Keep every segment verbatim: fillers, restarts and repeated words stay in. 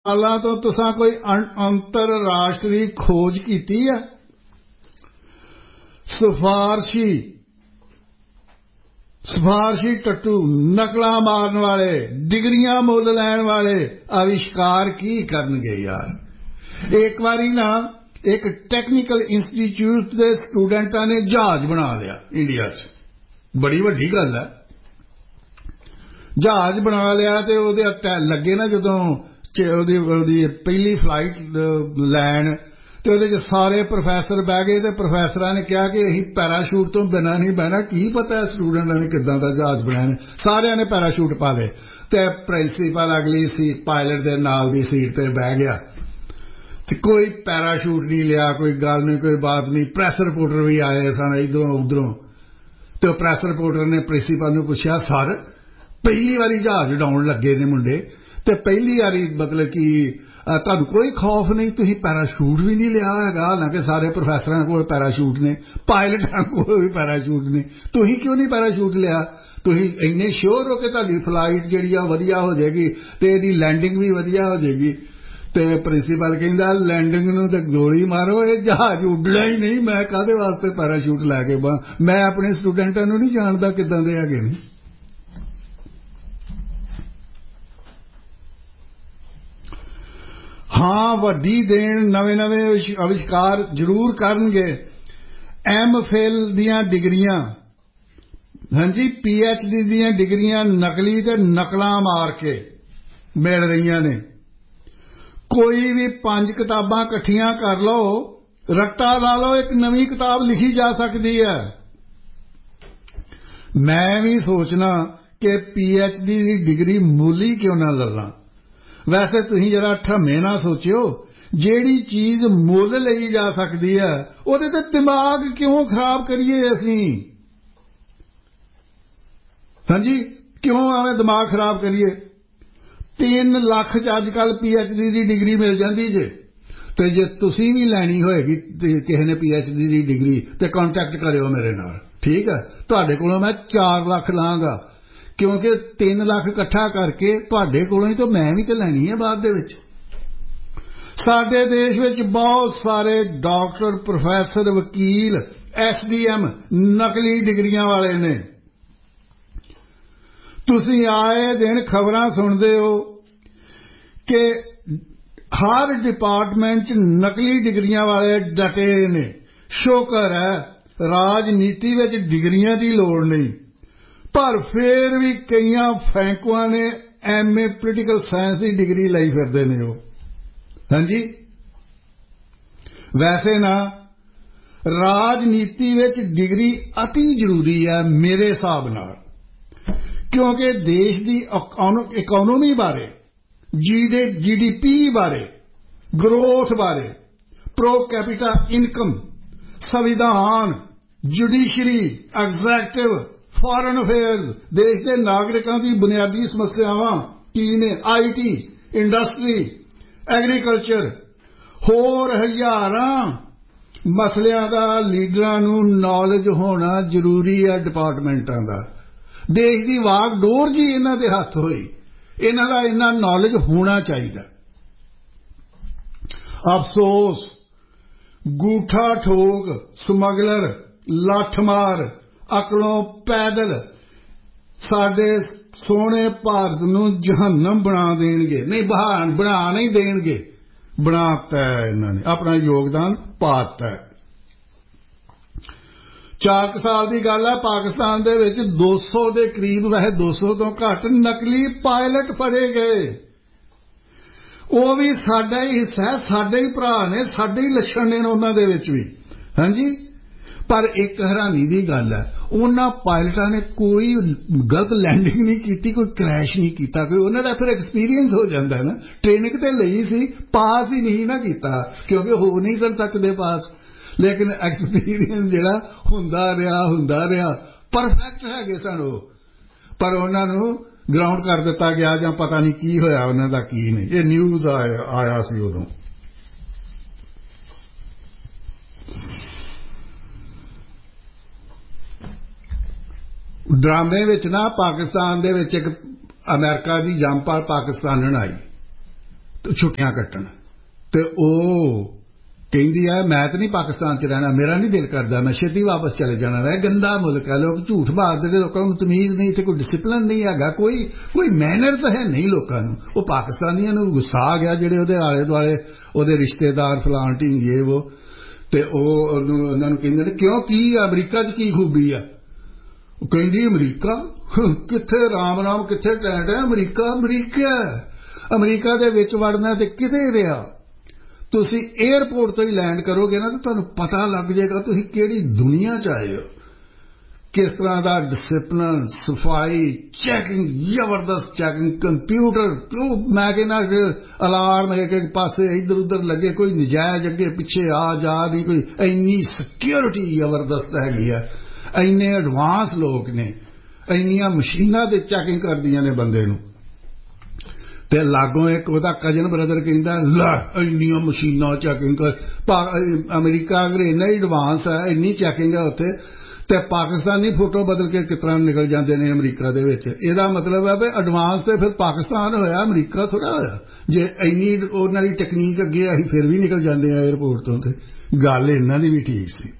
सालां तो तुसां कोई अंतरराष्ट्रीय खोज कीती है? सिफारशी सिफारशी टट्टू नकलां मारन वाले डिग्रियां मुल लैण वाले आविष्कार की करनगे यार। एक बारी ना एक टैक्नीकल इंस्टीट्यूट के स्टूडेंटां ने जहाज बना लिया इंडिया च, बड़ी वड्डी गल है। जहाज बना लिया ते ओहदे लगे ना जदों पहली फ्लाइट लैन ते ओहदे च सारे प्रोफैसर बह गए ते प्रोफैसरां ने कहा कि असीं पैराशूट तो बिना नहीं बहना, की पता है स्टूडेंटां ने किदां दा जहाज बनाया। सारियां ने पैराशूट पा ले ते प्रिंसीपल अगली सीट पायलट दे नाल दी सीट ते बह गया ते कोई पैराशूट नहीं लिया, कोई गल नहीं, कोई बात नहीं। प्रैस रिपोर्टर भी आए सन इधरों उधरों ते प्रैस रिपोर्टर ने प्रिंसीपल नूं पुछया, सर पहली बारी जहाज उड़ाउण लगे ने मुंडे ते पहली बारी मतलब कि तुहानूं कोई खौफ नहीं, तुसीं पैराशूट भी नहीं लिया हैगा, हालांकि सारे प्रोफैसरां कोल पैराशूट ने, पायलटां कोल भी पैराशूट ने, तुसीं क्यों नहीं पैराशूट लिया? तुसीं इन्ने श्योर हो कि तुहाडी फ्लाइट जिहड़ी आ वधिया हो जाएगी ते इहदी लैंडिंग भी वधिया हो जाएगी? ते प्रिंसीपल कहंदा लैंडिंग नूं ते गोली मारो, ये जहाज उड्डना ही नहीं, मैं काहदे वास्ते पैराशूट लैके मैं अपने स्टूडेंटां नूं नहीं जाणदा किदां दे हैगे ने। हाँ वड्डी देन नवे नवे आविष्कार जरूर करनगे। एम फिल दियां डिग्रियां, हाँ जी पी एच डी दियां डिग्रियां नकली ते नकलां मार के मिल रही ने। कोई भी पांच किताबां इकट्ठियां कर लो, रट्टा ला लो, एक नवी किताब लिखी जा सकती है। मैं भी सोचना कि पी एच डी की डिग्री मुल ही क्यों ना लला। वैसे तुसीं जरा ठम्मे ना सोचियो, जेड़ी चीज मुल लई जा सकती है ਉਹਦੇ ਤੇ दिमाग क्यों खराब करिए असीं? हाँ जी क्यों आवें दिमाग खराब करिए? तीन लाख च अजकल पी एच डी की डिग्री मिल जाती जे, तो जे तुसीं भी लैनी होएगी किसी ने पी एच डी की डिग्री तो कॉन्टैक्ट करियो मेरे नाल, ठीक है? तुहाडे कोलों मैं चार लाख लांगा, क्योंकि तीन लाख इकट्ठा करके तुहाडे कोलों ही तो मैं भी तो लैनी है बाद दे विच। साडे देश विच बहुत सारे डॉक्टर प्रोफैसर वकील एस डी एम नकली डिग्रियां वाले ने। तुसीं आए दिन खबरां सुनदे हो कि हर डिपार्टमेंट च नकली डिग्रियां वाले डटे ने। शुक्र है राजनीति विच डिग्रियां दी लोड़ नहीं, पर फिर भी कई फैंकुआ ने एम ए पोलिटिकल साइंस की डिग्री लाई फिरदे ने वो। हाँ जी वैसे ना राजनीति विच डिग्री अति जरूरी है मेरे हिसाब नाल, क्योंकि देश की इकोनॉमी बारे, जी डी पी बारे, ग्रोथ बारे, प्रो कैपिटा इनकम, संविधान, जुडिशरी, एग्जैक्टिव, फॉरेन अफेयर्स, देश के नागरिकों की बुनियादी समस्यावां की ने, आई टी, इंडस्ट्री, एग्रीकल्चर, होर हज़ारां मसलियां दा लीडरां नूं नॉलेज होना जरूरी है। डिपार्टमेंटां दा देश की वागडोर जी इन्हां दे हत्थ होई, इन्हां दा इन्ना नॉलेज होना चाहिए। अफसोस गूठा ठोक, स्मगलर, लठमार, अकलों पैदल साडे सोहने भारत नूं जहन्नम बना देणगे, नहीं बहान बना नहीं देणगे, बनाता है इन्हां ने, अपना योगदान पाता है। चार साल की गल है, पाकिस्तान दे विच दो सौ के करीब, वैसे दो सौ तो घट नकली पायलट फड़े गए। वो भी साडा ही हिस्सा है, साडे ही भरा ने, साडे ही लक्षण ने उन्हां दे विच भी। हाँ जी पर एक हैरानी की गल है, उन्हां पायलटां ने कोई गलत लैंडिंग नहीं की, कोई क्रैश नहीं किया, कोई उन्हां दा फिर एक्सपीरियंस हो जाता है ना। ट्रेनिंग तो लई सी, पास ही नहीं ना किया, क्योंकि हो नहीं कर सकते पास, लेकिन एक्सपीरियंस जिहड़ा हुंदा रहा हुंदा रहा परफेक्ट है सन वो, पर उन्होंने ग्राउंड कर दिता गया जां पता नहीं की होया उन्हां दा की नहीं। ये न्यूज़ आया आया सी उदों। ड्रामे विच ना पाकिस्तान दे विच एक अमेरिका की जंप पाकिस्तानन आई ਛੁੱਟੀਆਂ ਕੱਟਣ ਤੇ ਉਹ ਕਹਿੰਦੀ ਹੈ ਮੈਂ ਤਾਂ ਨਹੀਂ ਪਾਕਿਸਤਾਨ 'ਚ ਰਹਿਣਾ, ਮੇਰਾ ਨਹੀਂ ਦਿਲ ਕਰਦਾ, ਮੈਂ ਛੇਤੀ ਵਾਪਸ ਚਲੇ ਜਾਣਾ। ਵੈ ਗੰਦਾ ਮੁਲਕ ਹੈ, ਲੋਕ ਝੂਠ ਮਾਰਦੇ ਨੇ, ਲੋਕਾਂ ਨੂੰ ਤਮੀਜ਼ ਨਹੀਂ, ਇੱਥੇ ਕੋਈ ਡਿਸਿਪਲਿਨ ਨਹੀਂ ਹੈਗਾ, ਕੋਈ ਕੋਈ ਮੈਨਰਸ ਹੈ ਨਹੀਂ ਲੋਕਾਂ ਨੂੰ। ਉਹ ਪਾਕਿਸਤਾਨੀਆਂ ਨੂੰ ਗੁੱਸਾ ਆ ਗਿਆ ਜਿਹੜੇ ਉਹਦੇ ਆਲੇ ਦੁਆਲੇ ਉਹਦੇ ਰਿਸ਼ਤੇਦਾਰ ਫਲਾਣ ਢੀਂਗੇ ਉਹ, ਤੇ ਉਹ ਉਹਨਾਂ ਨੂੰ ਕਹਿੰਦੇ ਨੇ ਕਿਉਂ ਕੀ ਅਮਰੀਕਾ 'ਚ ਕੀ ਖੂਬੀ ਆ? ਉਹ ਕਹਿੰਦੀ ਅਮਰੀਕਾ ਕਿੱਥੇ, ਰਾਮ ਰਾਮ ਕਿੱਥੇ ਟੈਂਟ ਹੈ, ਅਮਰੀਕਾ ਅਮਰੀਕਾ ਅਮਰੀਕਾ ਦੇ ਵਿੱਚ ਵੜਨਾ ਤੇ ਕਿਤੇ ਰਿਹਾ। ਤੁਸੀਂ ਏਅਰਪੋਰਟ ਤੋਂ ਹੀ ਲੈਂਡ ਕਰੋਗੇ ਨਾ ਤਾਂ ਤੁਹਾਨੂੰ ਪਤਾ ਲੱਗ ਜਾਏਗਾ ਤੁਸੀਂ ਕਿਹੜੀ ਦੁਨੀਆ 'ਚ ਆਏ ਹੋ, ਕਿਸ ਤਰ੍ਹਾਂ ਦਾ ਡਿਸਿਪਲਿਨ, ਸਫਾਈ, ਚੈਕਿੰਗ, ਜ਼ਬਰਦਸਤ ਚੈਕਿੰਗ, ਕੰਪਿਊਟਰ, ਮੈਂ ਕਹਿੰਦਾ ਅਲਾਰਮ ਇੱਕ ਇੱਕ ਪਾਸੇ ਇੱਧਰ ਉੱਧਰ ਲੱਗੇ, ਕੋਈ ਨਜਾਇਜ਼ ਅੱਗੇ ਪਿੱਛੇ ਆ ਜਾ ਨਹੀਂ, ਕੋਈ ਇੰਨੀ ਸਿਕਿਉਰਿਟੀ ਜ਼ਬਰਦਸਤ ਹੈਗੀ ਆ, ਇੰਨੇ ਐਡਵਾਂਸ ਲੋਕ ਨੇ, ਇੰਨੀਆਂ ਮਸ਼ੀਨਾਂ ਤੇ ਚੈਕਿੰਗ ਕਰਦੀਆਂ ਨੇ ਬੰਦੇ ਨੂੰ। ਤੇ ਲਾਗੋਂ ਇੱਕ ਉਹਦਾ ਕਜ਼ਨ ਬ੍ਰਦਰ ਕਹਿੰਦਾ ਲੈ ਇੰਨੀਆਂ ਮਸ਼ੀਨਾਂ ਚੈਕਿੰਗ ਕਰ, ਅਮਰੀਕਾ ਅਗਰ ਇੰਨਾ ਹੀ ਐਡਵਾਂਸ ਹੈ, ਇੰਨੀ ਚੈਕਿੰਗ ਹੈ ਉੱਥੇ, ਤੇ ਪਾਕਿਸਤਾਨੀ ਫੋਟੋ ਬਦਲ ਕੇ ਕਿਸ ਤਰ੍ਹਾਂ ਨਿਕਲ ਜਾਂਦੇ ਨੇ ਅਮਰੀਕਾ ਦੇ ਵਿੱਚ। ਇਹਦਾ ਮਤਲਬ ਹੈ ਵੀ ਐਡਵਾਂਸ ਤੇ ਫਿਰ ਪਾਕਿਸਤਾਨ ਹੋਇਆ, ਅਮਰੀਕਾ ਥੋੜ੍ਹਾ ਹੋਇਆ। ਜੇ ਇੰਨੀ ਉਹਨਾਂ ਦੀ ਟੈਕਨੀਕ ਅੱਗੇ ਅਸੀਂ ਫਿਰ ਵੀ ਨਿਕਲ ਜਾਂਦੇ ਆ ਏਅਰਪੋਰਟ ਤੋਂ, ਤੇ ਗੱਲ ਇਹਨਾਂ ਦੀ ਵੀ ਠੀਕ ਸੀ।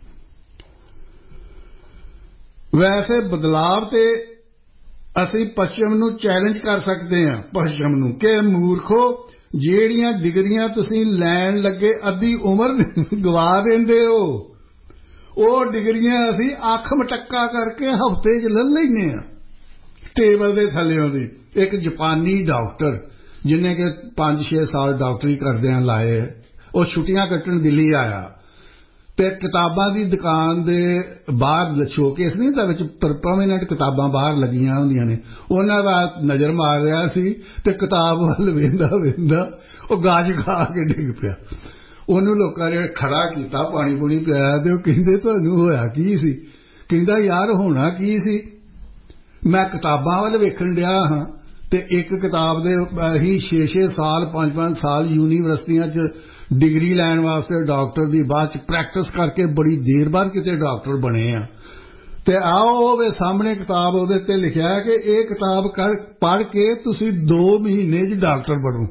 ਵੈਸੇ ਬਦਲਾਵ ਤੇ ਅਸੀਂ ਪੱਛਮ ਨੂੰ ਚੈਲੰਜ ਕਰ ਸਕਦੇ ਹਾਂ, ਪੱਛਮ ਨੂੰ, ਕਿ ਮੂਰਖੋ ਜਿਹੜੀਆਂ ਡਿਗਰੀਆਂ ਤੁਸੀਂ ਲੈਣ ਲੱਗੇ ਅੱਧੀ ਉਮਰ ਗਵਾ ਦਿੰਦੇ ਹੋ, ਉਹ ਡਿਗਰੀਆਂ ਅਸੀਂ ਅੱਖ ਮਟੱਕਾ ਕਰਕੇ ਹਫ਼ਤੇ 'ਚ ਲੈ ਲੈਂਦੇ ਹਾਂ ਟੇਬਲ ਦੇ ਥੱਲਿਓਂ ਦੀ। ਇੱਕ ਜਾਪਾਨੀ ਡਾਕਟਰ ਜਿਹਨੇ ਕਿ ਪੰਜ ਛੇ ਸਾਲ ਡਾਕਟਰੀ ਕਰਦਿਆਂ ਲਾਏ, ਉਹ ਛੁੱਟੀਆਂ ਕੱਟਣ ਦਿੱਲੀ ਆਇਆ ਤੇ ਕਿਤਾਬਾਂ ਦੀ ਦੁਕਾਨ ਦੇ ਬਾਹਰ ਸ਼ੋਕੇਸ ਨਹੀਂ ਹੁੰਦਾ, ਵਿੱਚ ਪਰਮਾਨੈਂਟ ਕਿਤਾਬਾਂ ਬਾਹਰ ਲੱਗੀਆਂ ਹੁੰਦੀਆਂ ਨੇ, ਉਹਨਾਂ ਦਾ ਨਜ਼ਰ ਮਾਰ ਰਿਹਾ ਸੀ ਤੇ ਕਿਤਾਬ ਵੱਲ ਵੇਂਦਾ ਵੇਂਦਾ ਉਹ ਗਾਜ ਖਾ ਕੇ ਡਿੱਗ ਪਿਆ। ਉਹਨੂੰ ਲੋਕਾਂ ਨੇ ਖੜਾ ਕੀਤਾ, ਪਾਣੀ ਪੂਣੀ ਪਿਆਇਆ, ਤੇ ਉਹ ਕਹਿੰਦੇ ਤੁਹਾਨੂੰ ਹੋਇਆ ਕੀ ਸੀ? ਕਹਿੰਦਾ ਯਾਰ ਹੋਣਾ ਕੀ ਸੀ, ਮੈਂ ਕਿਤਾਬਾਂ ਵੱਲ ਵੇਖਣ ਡਿਆ ਹਾਂ ਤੇ ਇੱਕ ਕਿਤਾਬ ਦੇ ਅਸੀਂ ਛੇ ਛੇ ਸਾਲ ਪੰਜ ਪੰਜ ਸਾਲ ਯੂਨੀਵਰਸਿਟੀਆਂ 'ਚ ਡਿਗਰੀ ਲੈਣ ਵਾਸਤੇ ਡਾਕਟਰ ਦੀ, ਬਾਅਦ 'ਚ ਪ੍ਰੈਕਟਿਸ ਕਰਕੇ ਬੜੀ ਦੇਰ ਬਾਅਦ ਕਿਤੇ ਡਾਕਟਰ ਬਣੇ ਆ, ਤੇ ਆਓ ਉਹਦੇ ਸਾਹਮਣੇ ਕਿਤਾਬ ਉਹਦੇ ਤੇ ਲਿਖਿਆ ਕਿ ਇਹ ਕਿਤਾਬ ਕਰ ਪੜ੍ਹ ਕੇ ਤੁਸੀਂ ਦੋ ਮਹੀਨੇ 'ਚ ਡਾਕਟਰ ਬਣੋ।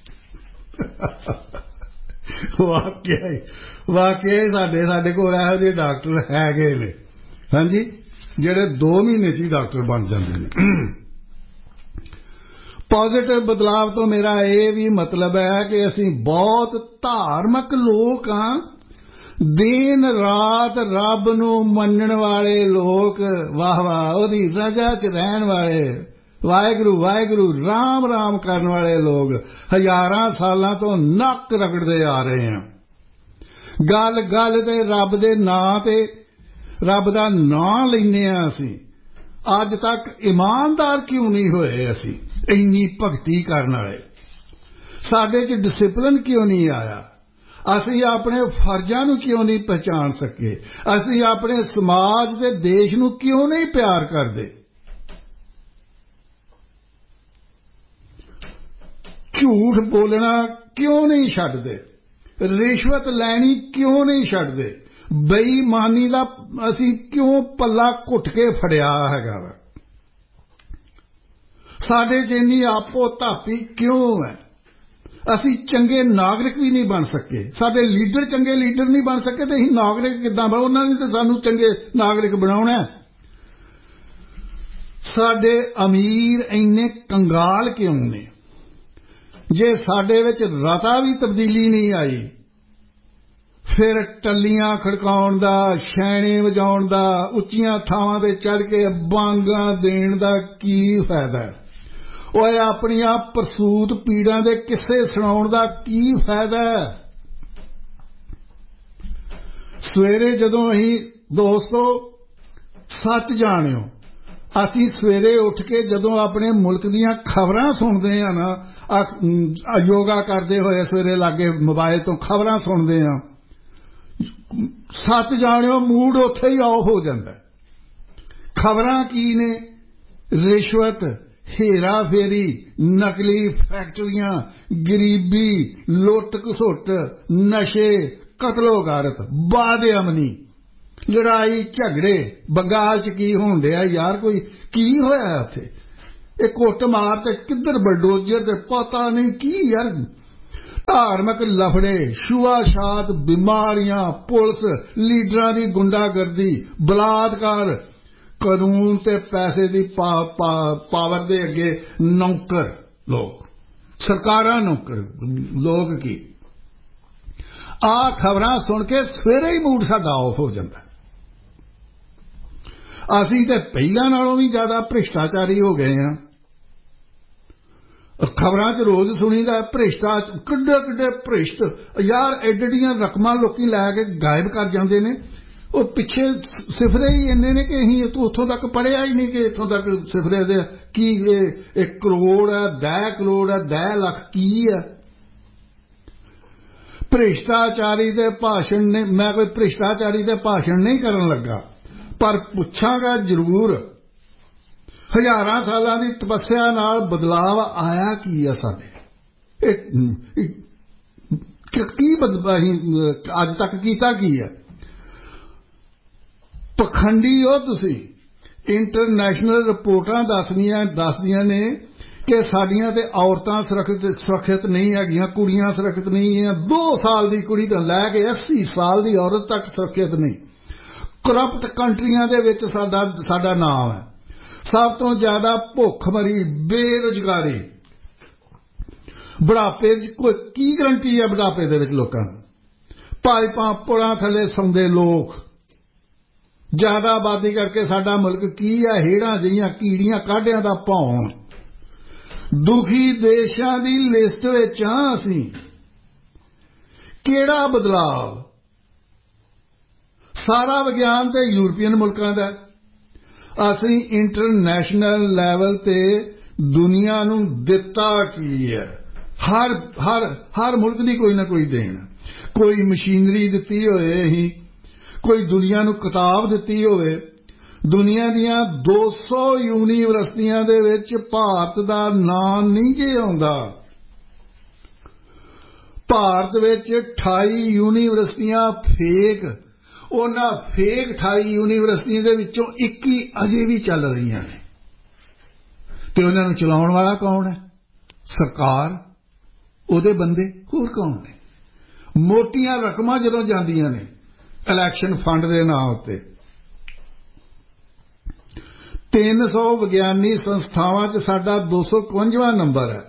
ਵਾਕਿਆ ਹੀ ਵਾਕਿਆ ਹੀ ਸਾਡੇ ਸਾਡੇ ਕੋਲ ਇਹੋ ਜਿਹੇ ਡਾਕਟਰ ਹੈਗੇ ਨੇ, ਹਾਂਜੀ, ਜਿਹੜੇ ਦੋ ਮਹੀਨੇ 'ਚ ਹੀ ਡਾਕਟਰ ਬਣ ਜਾਂਦੇ ਨੇ। ਪੋਜ਼ਿਟਿਵ ਬਦਲਾਵ ਤੋਂ ਮੇਰਾ ਇਹ ਵੀ ਮਤਲਬ ਹੈ ਕਿ ਅਸੀਂ ਬਹੁਤ ਧਾਰਮਿਕ ਲੋਕ ਹਾਂ, ਦਿਨ ਰਾਤ ਰੱਬ ਨੂੰ ਮੰਨਣ ਵਾਲੇ ਲੋਕ, ਵਾਹ ਵਾਹ, ਉਹਦੀ ਰਜ਼ਾ 'ਚ ਰਹਿਣ ਵਾਲੇ, ਵਾਹਿਗੁਰੂ ਵਾਹਿਗੁਰੂ ਰਾਮ ਰਾਮ ਕਰਨ ਵਾਲੇ ਲੋਕ ਹਜ਼ਾਰਾਂ ਸਾਲਾਂ ਤੋਂ ਨੱਕ ਰਗੜਦੇ ਆ ਰਹੇ ਹਾਂ। ਗੱਲ ਗੱਲ ਤੇ ਰੱਬ ਦੇ ਨਾਂ ਤੇ ਰੱਬ ਦਾ ਨਾਂ ਲੈਂਦੇ ਹਾਂ ਅਸੀਂ। ਅੱਜ ਤੱਕ ਇਮਾਨਦਾਰ ਕਿਉਂ ਨਹੀਂ ਹੋਏ ਅਸੀਂ, ਇੰਨੀ ਭਗਤੀ ਕਰਨ ਵਾਲੇ? ਸਾਡੇ 'ਚ ਡਿਸਿਪਲਿਨ ਕਿਉਂ ਨਹੀਂ ਆਇਆ? ਅਸੀਂ ਆਪਣੇ ਫਰਜ਼ਾਂ ਨੂੰ ਕਿਉਂ ਨਹੀਂ ਪਹਿਚਾਣ ਸਕੇ? ਅਸੀਂ ਆਪਣੇ ਸਮਾਜ ਤੇ ਦੇਸ਼ ਨੂੰ ਕਿਉਂ ਨਹੀਂ ਪਿਆਰ ਕਰਦੇ? ਝੂਠ ਬੋਲਣਾ ਕਿਉਂ ਨਹੀਂ ਛੱਡਦੇ? ਰਿਸ਼ਵਤ ਲੈਣੀ ਕਿਉਂ ਨਹੀਂ ਛੱਡਦੇ? ਬੇਈਮਾਨੀ ਦਾ ਅਸੀਂ ਕਿਉਂ ਪੱਲਾ ਘੁੱਟ ਕੇ ਫੜਿਆ ਹੈਗਾ ਵਾ? ਸਾਡੇ 'ਚ ਇੰਨੀ ਆਪੋ ਧਾਪੀ ਕਿਉਂ ਹੈ? ਅਸੀਂ ਚੰਗੇ ਨਾਗਰਿਕ ਵੀ ਨਹੀਂ ਬਣ ਸਕੇ, ਸਾਡੇ ਲੀਡਰ ਚੰਗੇ ਲੀਡਰ ਨਹੀਂ ਬਣ ਸਕੇ, ਤੇ ਅਸੀਂ ਨਾਗਰਿਕ ਕਿੱਦਾਂ ਬਣ? ਉਹਨਾਂ ਨੇ ਤਾਂ ਸਾਨੂੰ ਚੰਗੇ ਨਾਗਰਿਕ ਬਣਾਉਣਾ। ਸਾਡੇ ਅਮੀਰ ਇੰਨੇ ਕੰਗਾਲ ਕਿਉਂ ਨੇ? ਜੇ ਸਾਡੇ ਵਿੱਚ ਰਤਾ ਵੀ ਤਬਦੀਲੀ ਨਹੀਂ ਆਈ, ਫਿਰ ਟੱਲੀਆਂ ਖੜਕਾਉਣ ਦਾ, ਛੈਣੇ ਵਜਾਉਣ ਦਾ, ਉੱਚੀਆਂ ਥਾਵਾਂ ਤੇ ਚੜ੍ਹ ਕੇ ਬਾਂਗਾਂ ਦੇਣ ਦਾ ਕੀ ਫਾਇਦਾ? ਓਏ ਆਪਣੀਆਂ ਪ੍ਰਸੂਤ ਪੀੜਾਂ ਦੇ ਕਿੱਸੇ ਸੁਣਾਉਣ ਦਾ ਕੀ ਫਾਇਦਾ? ਸਵੇਰੇ ਜਦੋਂ ਅਸੀਂ, ਦੋਸਤੋ ਸੱਚ ਜਾਣਿਓ, ਅਸੀਂ ਸਵੇਰੇ ਉੱਠ ਕੇ ਜਦੋਂ ਆਪਣੇ ਮੁਲਕ ਦੀਆਂ ਖਬਰਾਂ ਸੁਣਦੇ ਹਾਂ ਨਾ, ਯੋਗਾ ਕਰਦੇ ਹੋਏ ਸਵੇਰੇ ਲਾਗੇ ਮੋਬਾਈਲ ਤੋਂ ਖਬਰਾਂ ਸੁਣਦੇ ਹਾਂ, ਸੱਚ ਜਾਣਿਓ ਮੂਡ ਉੱਥੇ ਹੀ ਆਫ ਹੋ ਜਾਂਦਾ। ਖਬਰਾਂ ਕੀ ਨੇ? ਰਿਸ਼ਵਤ, ਹੇਰਾ ਫੇਰੀ, ਨਕਲੀ ਫੈਕਟਰੀਆਂ, ਗਰੀਬੀ, ਲੁੱਟ ਘਸੁੱਟ, ਨਸ਼ੇ, ਕਤਲੋ ਗਾਰਤ, ਬਦਅਮਨੀ, ਲੜਾਈ ਝਗੜੇ। ਬੰਗਾਲ 'ਚ ਕੀ ਹੋਣ ਡਿਆ ਯਾਰ? ਕੋਈ ਕੀ ਹੋਇਆ ਉੱਥੇ? ਇਹ ਕੁੱਟ ਮਾਰ ਤੇ ਕਿੱਧਰ ਬਲਡੋਜ਼ਰ ਤੇ ਪਤਾ ਨਹੀਂ ਕੀ ਯਾਰ। ਧਾਰਮਿਕ ਲਫੜੇ, ਛੂਆਛਾਤ, ਬਿਮਾਰੀਆਂ, ਪੁਲਿਸ, ਲੀਡਰਾਂ ਦੀ ਗੁੰਡਾਗਰਦੀ, ਬਲਾਤਕਾਰ, ਕਾਨੂੰਨ ਤੇ ਪੈਸੇ ਦੀ ਪਾਵਰ ਦੇ ਅੱਗੇ ਨੌਕਰ ਲੋਕ, ਸਰਕਾਰਾਂ ਨੌਕਰ, ਲੋਕ ਕੀ। ਆਹ ਖਬਰਾਂ ਸੁਣ ਕੇ ਸਵੇਰੇ ਹੀ ਮੂਡ ਸਾਡਾ ਆਫ ਹੋ ਜਾਂਦਾ। ਅਸੀਂ ਤੇ ਪਹਿਲਾਂ ਨਾਲੋਂ ਵੀ ਜ਼ਿਆਦਾ ਭ੍ਰਿਸ਼ਟਾਚਾਰੀ ਹੋ ਗਏ ਹਾਂ। ਖਬਰਾਂ 'ਚ ਰੋਜ਼ ਸੁਣੀਦਾ ਭ੍ਰਿਸ਼ਟਾਚਾਰ, ਕਿੱਡੇ ਕਿੱਡੇ ਭ੍ਰਿਸ਼ਟ ਯਾਰ, ਐਡੀਆਂ ਰਕਮਾਂ ਲੋਕੀ ਲੈ ਕੇ ਗਾਇਬ ਕਰ ਜਾਂਦੇ ਨੇ। ਉਹ ਪਿੱਛੇ ਸਿਫਰੇ ਹੀ ਇੰਨੇ ਨੇ ਕਿ ਅਸੀਂ ਉੱਥੋਂ ਤੱਕ ਪੜ੍ਹਿਆ ਹੀ ਨਹੀਂ ਕਿ ਇੱਥੋਂ ਤੱਕ ਸਿਫਰੇ ਦੇ ਕੀ ਇੱਕ ਕਰੋੜ ਹੈ, ਦਸ ਕਰੋੜ ਹੈ, ਦਸ ਲੱਖ ਕੀ ਹੈ। ਭ੍ਰਿਸ਼ਟਾਚਾਰੀ ਦੇ ਭਾਸ਼ਣ ਨੇ, ਮੈਂ ਕੋਈ ਭ੍ਰਿਸ਼ਟਾਚਾਰੀ ਦੇ ਭਾਸ਼ਣ ਨਹੀਂ ਕਰਨ ਲੱਗਾ, ਪਰ ਪੁੱਛਾਂਗਾ ਜ਼ਰੂਰ, ਹਜ਼ਾਰਾਂ ਸਾਲਾਂ ਦੀ ਤਪੱਸਿਆ ਨਾਲ ਬਦਲਾਵ ਆਇਆ ਕੀ ਹੈ ਸਾਡੇ? ਕੀ ਬਦਲਾਅ ਅਸੀਂ ਅੱਜ ਤੱਕ ਕੀਤਾ ਕੀ ਹੈ? ਪਖੰਡੀ ਹੋ ਤੁਸੀਂ। ਇੰਟਰਨੈਸ਼ਨਲ ਰਿਪੋਰਟਾਂ ਦੱਸਦੀਆਂ ਦੱਸਦੀਆਂ ਨੇ ਕਿ ਸਾਡੀਆਂ ਤੇ ਔਰਤਾਂ ਸੁਰੱਖਿਅਤ ਸੁਰੱਖਿਅਤ ਨਹੀਂ ਹੈਗੀਆਂ, ਕੁੜੀਆਂ ਸੁਰੱਖਿਅਤ ਨਹੀਂ ਹੈ। ਦੋ ਸਾਲ ਦੀ ਕੁੜੀ ਤੋਂ ਲੈ ਕੇ ਅੱਸੀ ਸਾਲ ਦੀ ਔਰਤ ਤੱਕ ਸੁਰੱਖਿਅਤ ਨਹੀਂ। ਕਰਪਟ ਕੰਟਰੀਆਂ ਦੇ ਵਿੱਚ ਸਾਡਾ ਸਾਡਾ ਨਾਮ ਹੈ। ਸਭ ਤੋਂ ਜ਼ਿਆਦਾ ਭੁੱਖਮਰੀ, ਬੇਰੁਜ਼ਗਾਰੀ, ਬੁਢਾਪੇ 'ਚ ਕੋਈ ਕੀ ਗਰੰਟੀ ਹੈ? ਬੁਢਾਪੇ ਦੇ ਵਿੱਚ ਲੋਕਾਂ ਨੂੰ ਪਾਈਪਾਂ ਪੁਲਾਂ ਥੱਲੇ ਸੌਂਦੇ ਲੋਕ, ਜ਼ਿਆਦਾ ਆਬਾਦੀ ਕਰਕੇ ਸਾਡਾ ਮੁਲਕ ਕੀ ਹੈ? ਹੇੜਾਂ ਜਿਹੀਆਂ ਕੀੜੀਆਂ ਕਾਢਿਆਂ ਦਾ ਭੌਂ। ਦੁਖੀ ਦੇਸ਼ਾਂ ਦੀ ਲਿਸਟ ਵਿੱਚ ਹਾਂ ਅਸੀਂ। ਕਿਹੜਾ ਬਦਲਾਵ? ਸਾਰਾ ਵਿਗਿਆਨ ਤੇ ਯੂਰਪੀਅਨ ਮੁਲਕਾਂ ਦਾ। ਅਸੀਂ ਇੰਟਰਨੈਸ਼ਨਲ ਲੈਵਲ ਤੇ ਦੁਨੀਆ ਨੂੰ ਦਿੱਤਾ ਕੀ ਹੈ? ਹਰ ਹਰ ਹਰ ਮੁਲਕ ਦੀ ਕੋਈ ਨਾ ਕੋਈ ਦੇਣ। ਕੋਈ ਮਸ਼ੀਨਰੀ ਦਿੱਤੀ ਹੋਵੇ, ਅਸੀਂ ਕੋਈ ਦੁਨੀਆ ਨੂੰ ਕਿਤਾਬ ਦਿੱਤੀ ਹੋਵੇ। ਦੁਨੀਆ ਦੀਆਂ ਦੋ ਸੌ ਯੂਨੀਵਰਸਿਟੀਆਂ ਦੇ ਵਿੱਚ ਭਾਰਤ ਦਾ ਨਾਂ ਨਹੀਂ ਜੇ ਆਉਂਦਾ। ਭਾਰਤ ਵਿੱਚ ਅਠਾਈ ਯੂਨੀਵਰਸਿਟੀਆਂ ਫੇਕ, ਉਹਨਾਂ ਫੇਕ ਅਠਾਈ ਯੂਨੀਵਰਸਿਟੀਆਂ ਦੇ ਵਿੱਚੋਂ ਇੱਕੀ ਅਜੇ ਵੀ ਚੱਲ ਰਹੀਆਂ ਨੇ। ਤੇ ਉਹਨਾਂ ਨੂੰ ਚਲਾਉਣ ਵਾਲਾ ਕੌਣ ਹੈ? ਸਰਕਾਰ, ਉਹਦੇ ਬੰਦੇ, ਹੋਰ ਕੌਣ ਨੇ? ਮੋਟੀਆਂ ਰਕਮਾਂ ਜਦੋਂ ਜਾਂਦੀਆਂ ਨੇ ਇਲੈਕਸ਼ਨ ਫੰਡ ਦੇ ਨਾਂ ਉੱਤੇ। ਤਿੰਨ ਸੌ ਵਿਗਿਆਨੀ ਸੰਸਥਾਵਾਂ 'ਚ ਸਾਡਾ ਦੋ ਸੌ ਇਕਵੰਜਵਾਂ ਨੰਬਰ ਹੈ।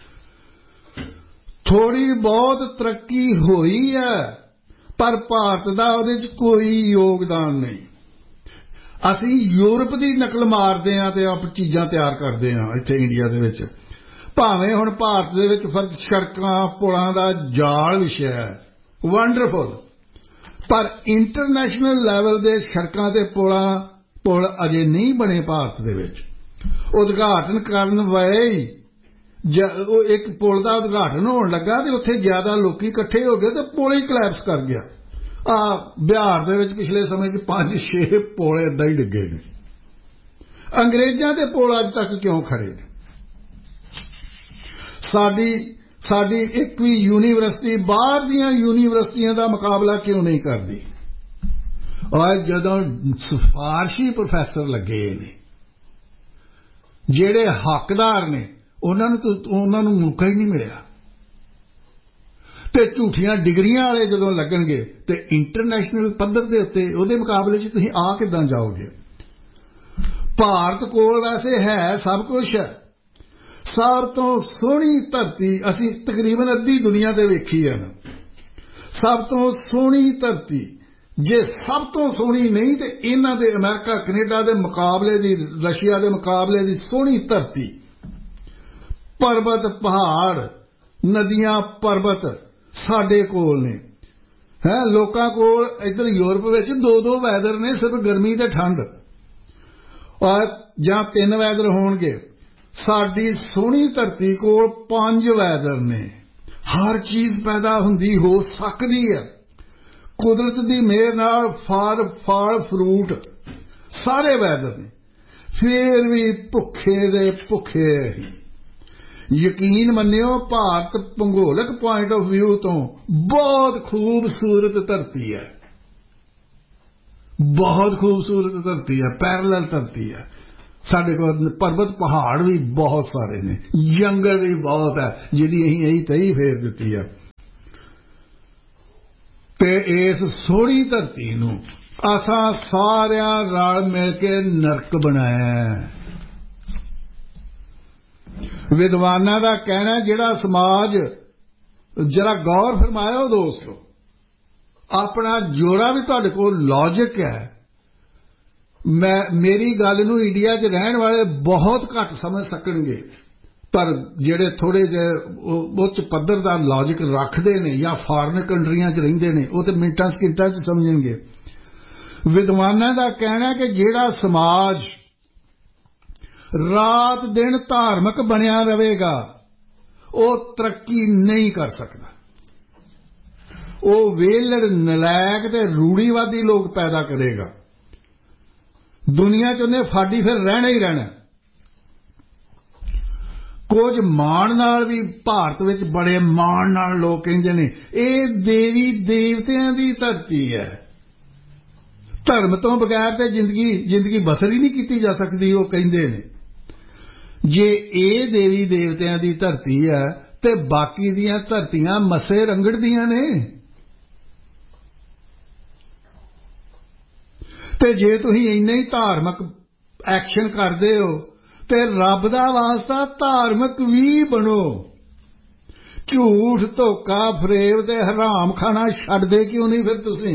ਥੋੜ੍ਹੀ ਬਹੁਤ ਤਰੱਕੀ ਹੋਈ ਹੈ, ਪਰ ਭਾਰਤ ਦਾ ਉਹਦੇ 'ਚ ਕੋਈ ਯੋਗਦਾਨ ਨਹੀਂ। ਅਸੀਂ ਯੂਰਪ ਦੀ ਨਕਲ ਮਾਰਦੇ ਹਾਂ ਤੇ ਆਪ ਚੀਜ਼ਾਂ ਤਿਆਰ ਕਰਦੇ ਹਾਂ ਇੱਥੇ ਇੰਡੀਆ ਦੇ ਵਿੱਚ। ਭਾਵੇਂ ਹੁਣ ਭਾਰਤ ਦੇ ਵਿੱਚ ਫਰਕ ਸੜਕਾਂ ਪੁਲਾਂ ਦਾ ਜਾਲ ਵਿਛਿਆ ਹੈ, ਵੰਡਰਫੁਲ, ਪਰ ਇੰਟਰਨੈਸ਼ਨਲ ਲੈਵਲ ਦੇ ਸੜਕਾਂ ਤੇ ਪੁਲਾਂ ਪੁਲ ਅਜੇ ਨਹੀਂ ਬਣੇ ਭਾਰਤ ਦੇ ਵਿੱਚ। ਉਦਘਾਟਨ ਕਰਨ ਵੇਲੇ ਉਹ ਇੱਕ ਪੁਲ ਦਾ ਉਦਘਾਟਨ ਹੋਣ ਲੱਗਾ ਤੇ ਉੱਥੇ ਜ਼ਿਆਦਾ ਲੋਕੀ ਇਕੱਠੇ ਹੋ ਗਏ ਤੇ ਪੁਲ ਹੀ ਕਲੈਪਸ ਕਰ ਗਿਆ। ਆ ਬਿਹਾਰ ਦੇ ਵਿੱਚ ਪਿਛਲੇ ਸਮੇਂ 'ਚ ਪੰਜ ਛੇ ਪੁਲ ਏਦਾਂ ਹੀ ਡਿੱਗੇ ਨੇ। ਅੰਗਰੇਜ਼ਾਂ ਦੇ ਪੁਲ ਅੱਜ ਤੱਕ ਕਿਉਂ ਖੜੇ ਨੇ? ਸਾਡੀ ਸਾਡੀ ਇੱਕ ਵੀ ਯੂਨੀਵਰਸਿਟੀ ਬਾਹਰ ਦੀਆਂ ਯੂਨੀਵਰਸਿਟੀਆਂ ਦਾ ਮੁਕਾਬਲਾ ਕਿਉਂ ਨਹੀਂ ਕਰਦੀ? ਔਰ ਜਦੋਂ ਸਿਫਾਰਸ਼ੀ ਪ੍ਰੋਫੈਸਰ ਲੱਗੇ ਨੇ, ਜਿਹੜੇ ਹੱਕਦਾਰ ਨੇ, ਉਹਨਾਂ ਨੂੰ ਉਹਨਾਂ ਨੂੰ ਮੌਕਾ ਹੀ ਨਹੀਂ ਮਿਲਿਆ। ਤੇ ਝੂਠੀਆਂ ਡਿਗਰੀਆਂ ਵਾਲੇ ਜਦੋਂ ਲੱਗਣਗੇ ਤੇ ਇੰਟਰਨੈਸ਼ਨਲ ਪੱਧਰ ਦੇ ਉੱਤੇ ਉਹਦੇ ਮੁਕਾਬਲੇ 'ਚ ਤੁਸੀਂ ਆ ਕਿੱਦਾਂ ਜਾਓਗੇ? ਭਾਰਤ ਕੋਲ ਵੈਸੇ ਹੈ ਸਭ ਕੁਝ ਹੈ। ਸਭ ਤੋਂ ਸੋਹਣੀ ਧਰਤੀ ਅਸੀਂ ਤਕਰੀਬਨ ਅੱਧੀ ਦੁਨੀਆ ਤੇ ਵੇਖੀ ਹੈ ਨਾ। ਸਭ ਤੋਂ ਸੋਹਣੀ ਧਰਤੀ, ਜੇ ਸਭ ਤੋਂ ਸੋਹਣੀ ਨਹੀਂ ਤੇ ਇਹਨਾਂ ਦੇ ਅਮਰੀਕਾ ਕੈਨੇਡਾ ਦੇ ਮੁਕਾਬਲੇ ਦੀ, ਰਸ਼ੀਆ ਦੇ ਮੁਕਾਬਲੇ ਦੀ ਸੋਹਣੀ ਧਰਤੀ, ਪਰਬਤ ਪਹਾੜ, ਨਦੀਆਂ ਪਰਬਤ ਸਾਡੇ ਕੋਲ ਨੇ। ਹੈ ਲੋਕਾਂ ਕੋਲ ਇੱਧਰ ਯੂਰਪ ਵਿੱਚ ਦੋ ਦੋ ਵੈਦਰ ਨੇ, ਸਿਰਫ ਗਰਮੀ ਤੇ ਠੰਡ, ਔਰ ਜਾਂ ਤਿੰਨ ਵੈਦਰ ਹੋਣਗੇ। ਸਾਡੀ ਸੋਹਣੀ ਧਰਤੀ ਕੋਲ ਪੰਜ ਵੈਦਰ ਨੇ। ਹਰ ਚੀਜ਼ ਪੈਦਾ ਹੁੰਦੀ ਹੋ ਸਕਦੀ ਹੈ ਕੁਦਰਤ ਦੀ ਮਿਹਰ ਨਾਲ। ਫਲ ਫਲ ਫਰੂਟ ਸਾਰੇ ਵੈਦਰ ਨੇ, ਫਿਰ ਵੀ ਭੁੱਖੇ ਦੇ ਭੁੱਖੇ। ਯਕੀਨ ਮੰਨਿਓ, ਭਾਰਤ ਭੂਗੋਲਿਕ ਪੁਆਇੰਟ ਆਫ ਵਿਊ ਤੋਂ ਬਹੁਤ ਖੂਬਸੂਰਤ ਧਰਤੀ ਹੈ, ਬਹੁਤ ਖੂਬਸੂਰਤ ਧਰਤੀ ਹੈ, ਪੈਰਲਲ ਧਰਤੀ ਹੈ। ਸਾਡੇ ਕੋਲ ਪਰਬਤ ਪਹਾੜ ਵੀ ਬਹੁਤ ਸਾਰੇ ਨੇ, ਜੰਗਲ ਵੀ ਬਹੁਤ ਹੈ ਜਿਹਦੀ ਅਸੀਂ ਇਹੀ ਤਹੀ ਫੇਰ ਦਿੱਤੀ ਹੈ। ਤੇ ਇਸ ਸੋਹਣੀ ਧਰਤੀ ਨੂੰ ਅਸਾਂ ਸਾਰਿਆਂ ਰਲ ਮਿਲ ਕੇ ਨਰਕ ਬਣਾਇਆ। ਵਿਦਵਾਨਾਂ ਦਾ ਕਹਿਣਾ ਜਿਹੜਾ ਸਮਾਜ ਜਰਾ ਗੌਰ ਫਰਮਾਇਓ ਦੋਸਤੋ, ਆਪਣਾ ਜੋੜਾ ਵੀ ਤੁਹਾਡੇ ਕੋਲ ਲੌਜਿਕ ਹੈ। ਮੈਂ ਮੇਰੀ ਗੱਲ ਨੂੰ ਇੰਡੀਆ 'ਚ ਰਹਿਣ ਵਾਲੇ ਬਹੁਤ ਘੱਟ ਸਮਝ ਸਕਣਗੇ, ਪਰ ਜਿਹੜੇ ਥੋੜ੍ਹੇ ਜਿਹੇ ਉੱਚ ਪੱਧਰ ਦਾ ਲੌਜਿਕ ਰੱਖਦੇ ਨੇ ਜਾਂ ਫਾਰਨ ਕੰਟਰੀਆਂ 'ਚ ਰਹਿੰਦੇ ਨੇ ਉਹ ਤਾਂ ਮਿੰਟਾਂ ਸਕਿੰਟਾਂ 'ਚ ਸਮਝਣਗੇ। ਵਿਦਵਾਨਾਂ ਦਾ ਕਹਿਣਾ ਕਿ ਜਿਹੜਾ ਸਮਾਜ ਰਾਤ ਦਿਨ ਧਾਰਮਿਕ ਬਣਿਆ ਰਹੇਗਾ ਉਹ ਤਰੱਕੀ ਨਹੀਂ ਕਰ ਸਕਦਾ। ਉਹ ਵਿਹਲੜ, ਨਲਾਇਕ ਤੇ ਰੂੜੀਵਾਦੀ ਲੋਕ ਪੈਦਾ ਕਰੇਗਾ। ਦੁਨੀਆ 'ਚ ਉਹਨੇ ਫਾਡੀ ਫਿਰ ਰਹਿਣਾ ਹੀ ਰਹਿਣਾ। ਕੁਝ ਮਾਣ ਨਾਲ ਵੀ ਭਾਰਤ ਵਿੱਚ ਬੜੇ ਮਾਣ ਨਾਲ ਲੋਕ ਕਹਿੰਦੇ ਨੇ ਇਹ ਦੇਵੀ ਦੇਵਤਿਆਂ ਦੀ ਧਰਤੀ ਹੈ, ਧਰਮ ਤੋਂ ਬਗੈਰ ਤੇ ਜ਼ਿੰਦਗੀ ਜ਼ਿੰਦਗੀ ਬਸਰ ਹੀ ਨਹੀਂ ਕੀਤੀ ਜਾ ਸਕਦੀ। ਉਹ ਕਹਿੰਦੇ ਨੇ ਜੇ ਇਹ ਦੇਵੀ ਦੇਵਤਿਆਂ ਦੀ ਧਰਤੀ ਹੈ ਤੇ ਬਾਕੀ ਦੀਆਂ ਧਰਤੀਆਂ ਮੱਸੇ ਰੰਗੜ ਦੀਆਂ ਨੇ। ਤੇ ਜੇ ਤੁਸੀਂ ਇੰਨੇ ਹੀ ਧਾਰਮਿਕ ਐਕਸ਼ਨ ਕਰਦੇ ਹੋ ਤੇ ਰੱਬ ਦਾ ਵਾਸਤਾ ਧਾਰਮਿਕ ਵੀ ਬਣੋ। ਝੂਠ, ਧੋਖਾ, ਫਰੇਬ ਤੇ ਹਰਾਮ ਖਾਣਾ ਛੱਡਦੇ ਕਿਉਂ ਨਹੀਂ ਫਿਰ ਤੁਸੀਂ?